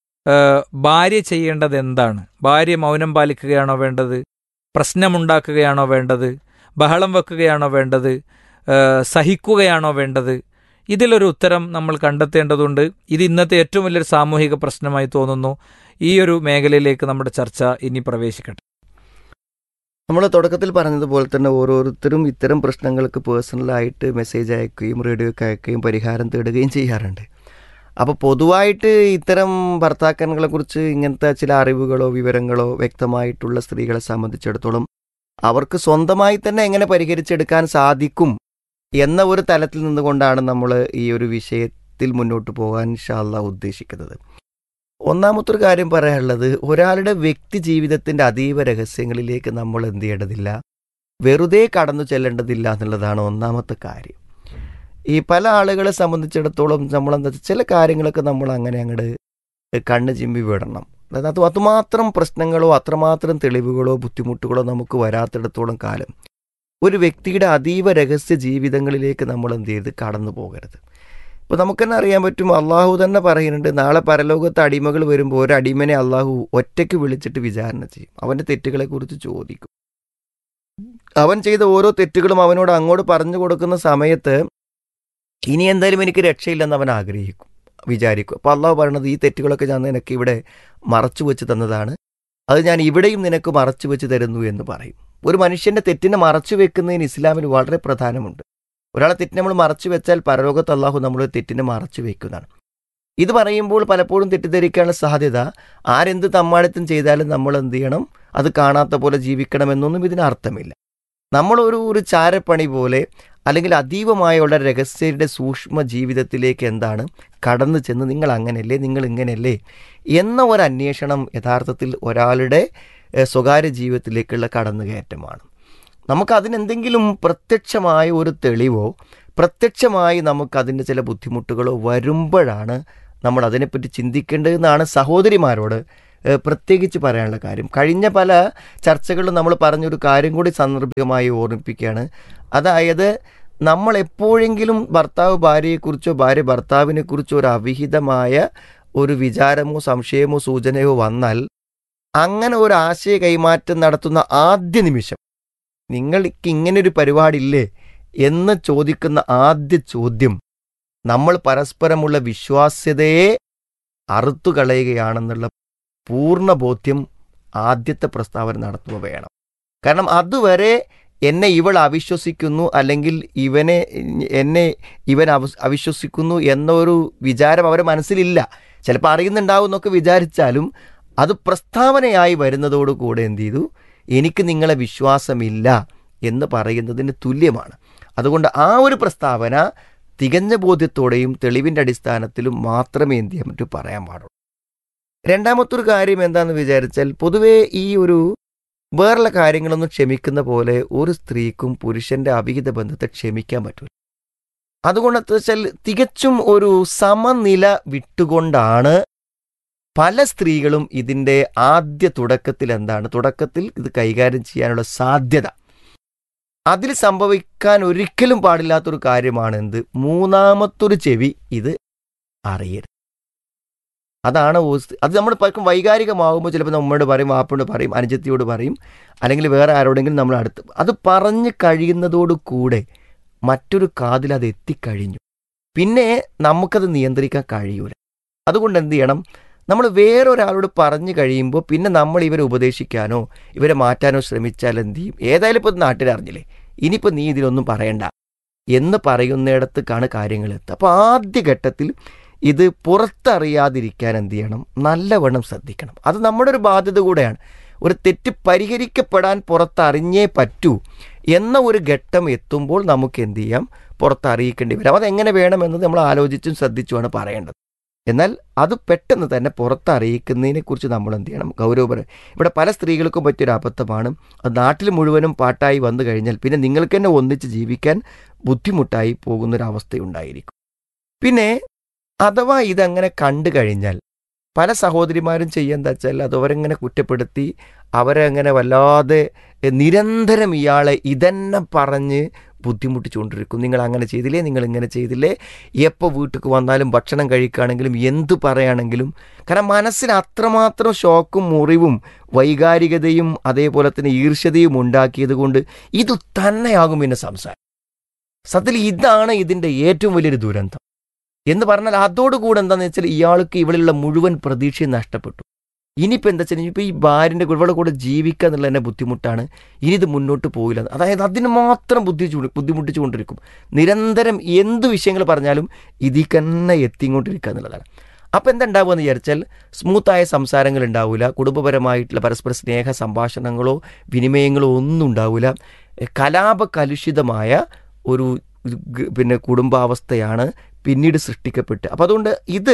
ഭാര്യ ചെയ്യേണ്ടത് എന്താണ്? ഭാര്യ മൗനം പാലിക്കുകയാണോ വേണ്ടത്? പ്രശ്നമുണ്ടാക്കുകയാണോ വേണ്ടത്? ബഹളം വെക്കുകയാണോ വേണ്ടത്? സഹിക്കുകയാണോ വേണ്ടത്? ഇതിലൊരു ഉത്തരം നമ്മൾ കണ്ടെത്തേണ്ടതുണ്ട്. ഇത് ഇന്നത്തെ ഏറ്റവും വലിയൊരു സാമൂഹിക പ്രശ്നമായി തോന്നുന്നു. ഈ ഒരു മേഖലയിലേക്ക് നമ്മുടെ ചർച്ച ഇനി പ്രവേശിക്കട്ടെ. നമ്മൾ തുടക്കത്തിൽ പറഞ്ഞതുപോലെ തന്നെ ഓരോരുത്തരും ഇത്തരം പ്രശ്നങ്ങൾക്ക് പേഴ്സണലായിട്ട് മെസ്സേജ് അയക്കുകയും റേഡിയോയ്ക്ക് അയക്കുകയും പരിഹാരം തേടുകയും ചെയ്യാറുണ്ട്. അപ്പോൾ പൊതുവായിട്ട് ഇത്തരം ഭർത്താക്കന്മാരെക്കുറിച്ച് ഇങ്ങനത്തെ ചില അറിവുകളോ വിവരങ്ങളോ വ്യക്തമായിട്ടുള്ള സ്ത്രീകളെ സംബന്ധിച്ചിടത്തോളം അവർക്ക് സ്വന്തമായി തന്നെ എങ്ങനെ പരിഹരിച്ചെടുക്കാൻ സാധിക്കും എന്ന ഒരു തലത്തിൽ നിന്നുകൊണ്ടാണ് നമ്മൾ ഈ ഒരു വിഷയത്തിൽ മുന്നോട്ട് പോകാൻ ഇൻഷാ അല്ലാഹ് ഉദ്ദേശിക്കുന്നത്. ഒന്നാമത്തൊരു കാര്യം പറയാനുള്ളത്, ഒരാളുടെ വ്യക്തി ജീവിതത്തിൻ്റെ അതീവ രഹസ്യങ്ങളിലേക്ക് നമ്മൾ എന്ത് ചെയ്യേണ്ടതില്ല, വെറുതെ കടന്നു ചെല്ലേണ്ടതില്ല എന്നുള്ളതാണ് ഒന്നാമത്തെ കാര്യം. ഈ പല ആളുകളെ സംബന്ധിച്ചിടത്തോളം നമ്മളെന്താ ചില കാര്യങ്ങളൊക്കെ നമ്മൾ അങ്ങനെ അങ്ങോട്ട് കണ്ണ് ചിമ്പി വിടണം. അതായത് അതുമാത്രം പ്രശ്നങ്ങളോ അത്രമാത്രം തെളിവുകളോ ബുദ്ധിമുട്ടുകളോ നമുക്ക് വരാത്തിടത്തോളം കാലം ഒരു വ്യക്തിയുടെ അതീവ രഹസ്യ ജീവിതങ്ങളിലേക്ക് നമ്മൾ എന്ത് ചെയ്ത് കടന്നു പോകരുത്. ഇപ്പോൾ നമുക്ക് തന്നെ അറിയാൻ പറ്റും, അള്ളാഹു തന്നെ പറയുന്നുണ്ട്, നാളെ പരലോകത്ത് അടിമകൾ വരുമ്പോൾ ഒരു അടിമനെ അള്ളാഹു ഒറ്റയ്ക്ക് വിളിച്ചിട്ട് വിചാരണ ചെയ്യും. അവൻ്റെ തെറ്റുകളെക്കുറിച്ച് ചോദിക്കും. അവൻ ചെയ്ത ഓരോ തെറ്റുകളും അവനോട് അങ്ങോട്ട് പറഞ്ഞു കൊടുക്കുന്ന സമയത്ത് ഇനി എന്തായാലും എനിക്ക് രക്ഷയില്ലെന്ന് അവൻ വിചാരിക്കും. അപ്പോൾ അള്ളാഹു പറയണത്, ഈ തെറ്റുകളൊക്കെ ഞാൻ നിനക്ക് ഇവിടെ മറച്ചു വെച്ച് തന്നതാണ്, അത് ഞാൻ ഇവിടെയും നിനക്ക് മറച്ചു വെച്ച് തരുന്നു എന്ന് പറയും. ഒരു മനുഷ്യൻ്റെ തെറ്റിനെ മറച്ചു വെക്കുന്നതിന് ഇസ്ലാമിൽ വളരെ പ്രധാനമുണ്ട്. ഒരാളെ തെറ്റിനെ നമ്മൾ മറച്ചു വെച്ചാൽ പരലോകത്ത് അള്ളാഹു നമ്മുടെ തെറ്റിനെ മറച്ചു വെക്കുന്നതാണ്. ഇത് പറയുമ്പോൾ പലപ്പോഴും തെറ്റിദ്ധരിക്കാനുള്ള സാധ്യത, ആരെന്ത് തമ്മാടിത്തം ചെയ്താലും നമ്മൾ എന്ത് ചെയ്യണം, അത് കാണാത്ത പോലെ ജീവിക്കണമെന്നൊന്നും ഇതിനർത്ഥമില്ല. നമ്മളൊരു ചാരപ്പണി പോലെ അല്ലെങ്കിൽ അതീവമായുള്ള രഹസ്യയുടെ സൂക്ഷ്മ ജീവിതത്തിലേക്ക് എന്താണ് കടന്നു ചെന്ന് നിങ്ങൾ അങ്ങനെയല്ലേ നിങ്ങൾ ഇങ്ങനെയല്ലേ എന്ന ഒരു അന്വേഷണം യഥാർത്ഥത്തിൽ ഒരാളുടെ സ്വകാര്യ ജീവിതത്തിലേക്കുള്ള കടന്നുകയറ്റമാണ്. നമുക്കതിനെന്തെങ്കിലും പ്രത്യക്ഷമായ ഒരു തെളിവോ പ്രത്യക്ഷമായി നമുക്കതിൻ്റെ ചില ബുദ്ധിമുട്ടുകളോ വരുമ്പോഴാണ് നമ്മൾ അതിനെപ്പറ്റി ചിന്തിക്കേണ്ടതെന്നാണ് സഹോദരിമാരോട് പ്രത്യേകിച്ച് പറയാനുള്ള കാര്യം. കഴിഞ്ഞ പല ചർച്ചകളിലും നമ്മൾ പറഞ്ഞൊരു കാര്യം കൂടി സാന്ദർഭികമായി ഓർമ്മിപ്പിക്കുകയാണ്. അതായത് നമ്മൾ എപ്പോഴെങ്കിലും ഭർത്താവ് ഭാര്യയെക്കുറിച്ചോ ഭാര്യ ഭർത്താവിനെക്കുറിച്ചോ ഒരു അവിഹിതമായ ഒരു വിചാരമോ സംശയമോ സൂചനയോ വന്നാൽ അങ്ങനെ ഒരു ആശയ കൈമാറ്റം നടത്തുന്ന ആദ്യ നിമിഷം നിങ്ങൾക്ക് ഇങ്ങനൊരു പരിപാടിയില്ലേ എന്ന് ചോദിക്കുന്ന ആദ്യ ചോദ്യം നമ്മൾ പരസ്പരമുള്ള വിശ്വാസ്യതയെ അറുത്തു കളയുകയാണെന്നുള്ള പൂർണ്ണ ബോധ്യം ആദ്യത്തെ പ്രസ്താവന നടത്തുക വേണം. കാരണം അതുവരെ എന്നെ ഇവൾ അവിശ്വസിക്കുന്നു അല്ലെങ്കിൽ ഇവൻ അവിശ്വസിക്കുന്നു എന്നൊരു വിചാരം അവരുടെ മനസ്സിലില്ല. ചിലപ്പോൾ അറിയുന്നുണ്ടാവും എന്നൊക്കെ വിചാരിച്ചാലും അത് പ്രസ്താവനയായി വരുന്നതോടുകൂടെ എന്ത് ചെയ്തു, എനിക്ക് നിങ്ങളെ വിശ്വാസമില്ല എന്ന് പറയുന്നതിന് തുല്യമാണ്. അതുകൊണ്ട് ആ ഒരു പ്രസ്താവന തികഞ്ഞ ബോധ്യത്തോടെയും തെളിവിൻ്റെ അടിസ്ഥാനത്തിലും മാത്രമേ എന്ത് ചെയ്യാൻ പറ്റൂ, പറയാൻ പാടുള്ളൂ. രണ്ടാമത്തൊരു കാര്യം എന്താണെന്ന് വിചാരിച്ചാൽ, പൊതുവേ ഈ ഒരു വേറുള്ള കാര്യങ്ങളൊന്നും ക്ഷമിക്കുന്ന പോലെ ഒരു സ്ത്രീക്കും പുരുഷന്റെ അവിഹിത ബന്ധത്തെ ക്ഷമിക്കാൻ പറ്റില്ല. അതുകൊണ്ട് വെച്ചാൽ തികച്ചും ഒരു സമനില വിട്ടുകൊണ്ടാണ് പല സ്ത്രീകളും ഇതിൻ്റെ തുടക്കത്തിൽ ഇത് കൈകാര്യം ചെയ്യാനുള്ള സാധ്യത. അതിൽ സംഭവിക്കാൻ ഒരിക്കലും പാടില്ലാത്തൊരു കാര്യമാണ് എന്ത്, മൂന്നാമത്തൊരു ചെവി ഇത് അറിയരുത്. അതാണ് അത് നമ്മൾ പലർക്കും വൈകാരികമാകുമ്പോൾ ചിലപ്പോൾ നമ്മോട് പറയും, വാപ്പോട് പറയും, അനുജത്തിയോട് പറയും, അല്ലെങ്കിൽ വേറെ ആരോടെങ്കിലും നമ്മൾ അടുത്ത് അത് പറഞ്ഞ് കഴിയുന്നതോടുകൂടെ മറ്റൊരു കാതിൽ അത് എത്തിക്കഴിഞ്ഞു. പിന്നെ നമുക്കത് നിയന്ത്രിക്കാൻ കഴിയൂല. അതുകൊണ്ട് എന്ത് ചെയ്യണം, നമ്മൾ വേറൊരാളോട് പറഞ്ഞു കഴിയുമ്പോൾ പിന്നെ നമ്മൾ ഇവരെ ഉപദേശിക്കാനോ ഇവരെ മാറ്റാനോ ശ്രമിച്ചാൽ എന്ത് ചെയ്യും, ഏതായാലും ഇപ്പോൾ നാട്ടിലറിഞ്ഞില്ലേ, ഇനിയിപ്പോൾ നീ ഇതിലൊന്നും പറയണ്ട എന്ന് പറയുന്നിടത്തേക്കാണ് കാര്യങ്ങൾ എത്തുക. അപ്പോൾ ആദ്യഘട്ടത്തിൽ ഇത് പുറത്തറിയാതിരിക്കാൻ എന്ത് ചെയ്യണം, നല്ലവണ്ണം ശ്രദ്ധിക്കണം. അത് നമ്മുടെ ഒരു ബാധ്യത കൂടെയാണ്. ഒരു തെറ്റ് പരിഹരിക്കപ്പെടാൻ പുറത്തറിഞ്ഞേ പറ്റൂ എന്ന ഒരു ഘട്ടം എത്തുമ്പോൾ നമുക്ക് എന്ത് ചെയ്യാം, പുറത്തറിയിക്കേണ്ടി വരാം. അതെങ്ങനെ വേണമെന്നത് നമ്മൾ ആലോചിച്ചും ശ്രദ്ധിച്ചുമാണ് പറയേണ്ടത്. എന്നാൽ അത് പെട്ടെന്ന് തന്നെ പുറത്തറിയിക്കുന്നതിനെക്കുറിച്ച് നമ്മൾ എന്ത് ചെയ്യണം, ഗൗരവപരം. ഇവിടെ പല സ്ത്രീകൾക്കും പറ്റിയൊരു അബദ്ധമാണ്, അത് നാട്ടിൽ മുഴുവനും പാട്ടായി വന്നു കഴിഞ്ഞാൽ പിന്നെ നിങ്ങൾക്ക് തന്നെ ഒന്നിച്ച് ജീവിക്കാൻ ബുദ്ധിമുട്ടായി പോകുന്നൊരവസ്ഥയുണ്ടായിരിക്കും. പിന്നെ അഥവാ ഇതങ്ങനെ കണ്ടു കഴിഞ്ഞാൽ പല സഹോദരിമാരും ചെയ്യുന്നതെന്ന് വെച്ചാൽ അത് അവരെങ്ങനെ കുറ്റപ്പെടുത്തി അവരെ അങ്ങനെ വല്ലാതെ നിരന്തരം ഇയാളെ ഇതന്നെ പറഞ്ഞ് ബുദ്ധിമുട്ടിച്ചുകൊണ്ടിരിക്കും. നിങ്ങൾ അങ്ങനെ ചെയ്തില്ലേ, നിങ്ങൾ ഇങ്ങനെ ചെയ്തില്ലേ, എപ്പോൾ വീട്ടിലേക്ക് വന്നാലും ഭക്ഷണം കഴിക്കുകയാണെങ്കിലും എന്തു പറയുകയാണെങ്കിലും. കാരണം മനസ്സിന് അത്രമാത്രം ഷോക്കും മുറിവും വൈകാരികതയും അതേപോലെ തന്നെ ഈർഷ്യതയും ഉണ്ടാക്കിയത് കൊണ്ട് ഇത് തന്നെയാകും പിന്നെ സംസാരം. സത്യത്തിൽ ഇതാണ് ഇതിൻ്റെ ഏറ്റവും വലിയൊരു ദുരന്തം എന്ന് പറഞ്ഞാൽ. അതോടുകൂടെ എന്താണെന്ന് വെച്ചാൽ ഇയാൾക്ക് ഇവളിലുള്ള മുഴുവൻ പ്രതീക്ഷയും നഷ്ടപ്പെട്ടു. ഇനിയിപ്പോൾ എന്താ വെച്ചാൽ ഇപ്പോൾ ഈ ഭാര്യൻ്റെ ഇവളുടെ കൂടെ ജീവിക്കുക എന്നുള്ള തന്നെ ബുദ്ധിമുട്ടാണ്, ഇനി ഇത് മുന്നോട്ട് പോകില്ല. അതായത് അതിന് മാത്രം ബുദ്ധിമുട്ടിച്ചുകൊണ്ടിരിക്കും. നിരന്തരം എന്ത് വിഷയങ്ങൾ പറഞ്ഞാലും ഇതിൽ തന്നെ എത്തിക്കൊണ്ടിരിക്കുക എന്നുള്ളതാണ്. അപ്പോൾ എന്താ ഉണ്ടാവുക എന്ന് വിചാരിച്ചാൽ സ്മൂത്തായ സംസാരങ്ങൾ ഉണ്ടാവില്ല, കുടുംബപരമായിട്ടുള്ള പരസ്പര സ്നേഹ സംഭാഷണങ്ങളോ വിനിമയങ്ങളോ ഒന്നും ഉണ്ടാവില്ല. കലാപകലുഷിതമായ ഒരു കുടുംബാവസ്ഥയാണ് പിന്നീട് സൃഷ്ടിക്കപ്പെട്ട്. അപ്പോൾ അതുകൊണ്ട്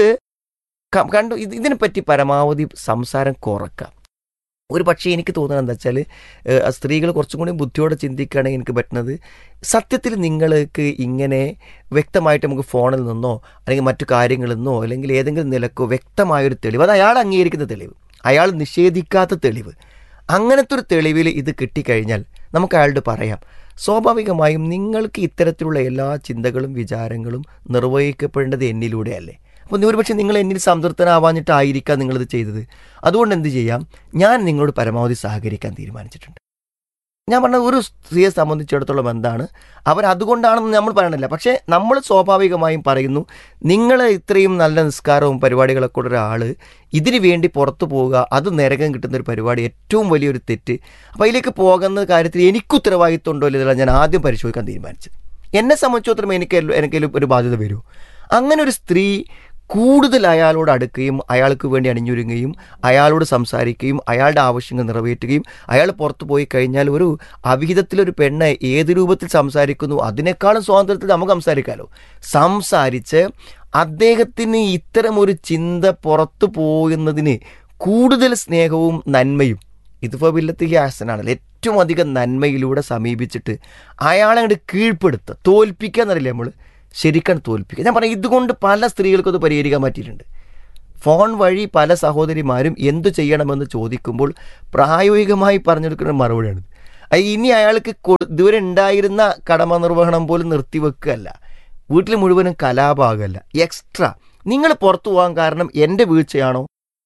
ഇതിനെപ്പറ്റി പരമാവധി സംസാരം കുറക്കാം. ഒരു പക്ഷേ എനിക്ക് തോന്നുന്നത് എന്താ വെച്ചാൽ സ്ത്രീകൾ കുറച്ചും കൂടി ബുദ്ധിയോടെ ചിന്തിക്കുകയാണെങ്കിൽ എനിക്ക് പറ്റുന്നത്, സത്യത്തിൽ നിങ്ങൾക്ക് ഇങ്ങനെ വ്യക്തമായിട്ട് നമുക്ക് ഫോണിൽ നിന്നോ അല്ലെങ്കിൽ മറ്റു കാര്യങ്ങളിൽ നിന്നോ അല്ലെങ്കിൽ ഏതെങ്കിലും നിലക്കോ വ്യക്തമായൊരു തെളിവ്, അത് അയാൾ അംഗീകരിക്കുന്ന തെളിവ്, അയാൾ നിഷേധിക്കാത്ത തെളിവ്, അങ്ങനത്തെ ഒരു തെളിവിൽ ഇത് കിട്ടിക്കഴിഞ്ഞാൽ നമുക്ക് അയാളോട് പറയാം, സ്വാഭാവികമായും നിങ്ങൾക്ക് ഇത്തരത്തിലുള്ള എല്ലാ ചിന്തകളും വിചാരങ്ങളും നിർവഹിക്കപ്പെടേണ്ടത് എന്നിലൂടെയല്ലേ. അപ്പോൾ ഒരുപക്ഷെ നിങ്ങൾ എന്നിൽ സംതൃപ്തനാവാഞ്ഞിട്ടായിരിക്കാം നിങ്ങളിത് ചെയ്തത്. അതുകൊണ്ട് എന്ത് ചെയ്യാം, ഞാൻ നിങ്ങളോട് പരമാവധി സഹകരിക്കാൻ തീരുമാനിച്ചിട്ടുണ്ട്. ഞാൻ പറഞ്ഞ ഒരു സ്ത്രീയെ സംബന്ധിച്ചിടത്തോളം എന്താണ്, അവരതുകൊണ്ടാണെന്ന് നമ്മൾ പറയണില്ല. പക്ഷേ നമ്മൾ സ്വാഭാവികമായും പറയുന്നു, നിങ്ങൾ ഇത്രയും നല്ല നിസ്കാരവും പരിപാടികളൊക്കെ ഉള്ള ഒരാൾ ഇതിനു വേണ്ടി പുറത്തു പോവുക, അത് നരകം കിട്ടുന്നൊരു പരിപാടി, ഏറ്റവും വലിയൊരു തെറ്റ്. അപ്പോൾ അതിലേക്ക് പോകുന്ന കാര്യത്തിൽ എനിക്ക് ഉത്തരവാദിത്വം ഉണ്ടോ ഇല്ല ഞാൻ ആദ്യം പരിശോധിക്കാൻ തീരുമാനിച്ചത്. എന്നെ സംബന്ധിച്ചിടത്തോളം എനിക്കെങ്കിലും ഒരു ബാധ്യത വരുമോ? അങ്ങനെ ഒരു സ്ത്രീ കൂടുതൽ അയാളോട് അടുക്കുകയും അയാൾക്ക് വേണ്ടി അണിഞ്ഞൊരുങ്ങുകയും അയാളോട് സംസാരിക്കുകയും അയാളുടെ ആവശ്യങ്ങൾ നിറവേറ്റുകയും അയാൾ പുറത്തു പോയി കഴിഞ്ഞാൽ ഒരു അവിഹിതത്തിലൊരു പെണ്ണ് ഏത് രൂപത്തിൽ സംസാരിക്കുന്നു അതിനേക്കാളും സ്വാതന്ത്ര്യത്തിൽ നമുക്ക് സംസാരിക്കാമല്ലോ. സംസാരിച്ച് അദ്ദേഹത്തിന് ഇത്തരമൊരു ചിന്ത പുറത്തു പോകുന്നതിന് കൂടുതൽ സ്നേഹവും നന്മയും ഇത് ഫബില്ലത്തി ഹാസനാണല്ലോ, ഏറ്റവും അധികം നന്മയിലൂടെ സമീപിച്ചിട്ട് അയാളെ അങ്ങോട്ട് കീഴ്പ്പെടുത്തുക, തോൽപ്പിക്കുക എന്നറിയില്ല നമ്മൾ, ശരിക്കും തോൽപ്പിക്കുക. ഞാൻ പറയാം, ഇതുകൊണ്ട് പല സ്ത്രീകൾക്കും അത് പരിഹരിക്കാൻ പറ്റിയിട്ടുണ്ട്. ഫോൺ വഴി പല സഹോദരിമാരും എന്തു ചെയ്യണമെന്ന് ചോദിക്കുമ്പോൾ പ്രായോഗികമായി പറഞ്ഞെടുക്കുന്ന മറുപടിയാണ്. ഇനി അയാൾക്ക് ഇതുവരെ ഉണ്ടായിരുന്ന കടമ നിർവഹണം പോലും നിർത്തിവെക്കുകയല്ല, വീട്ടിൽ മുഴുവനും കലാപാകമല്ല, എക്സ്ട്രാ നിങ്ങൾ പുറത്തു പോകാൻ കാരണം എൻ്റെ വീഴ്ചയാണോ,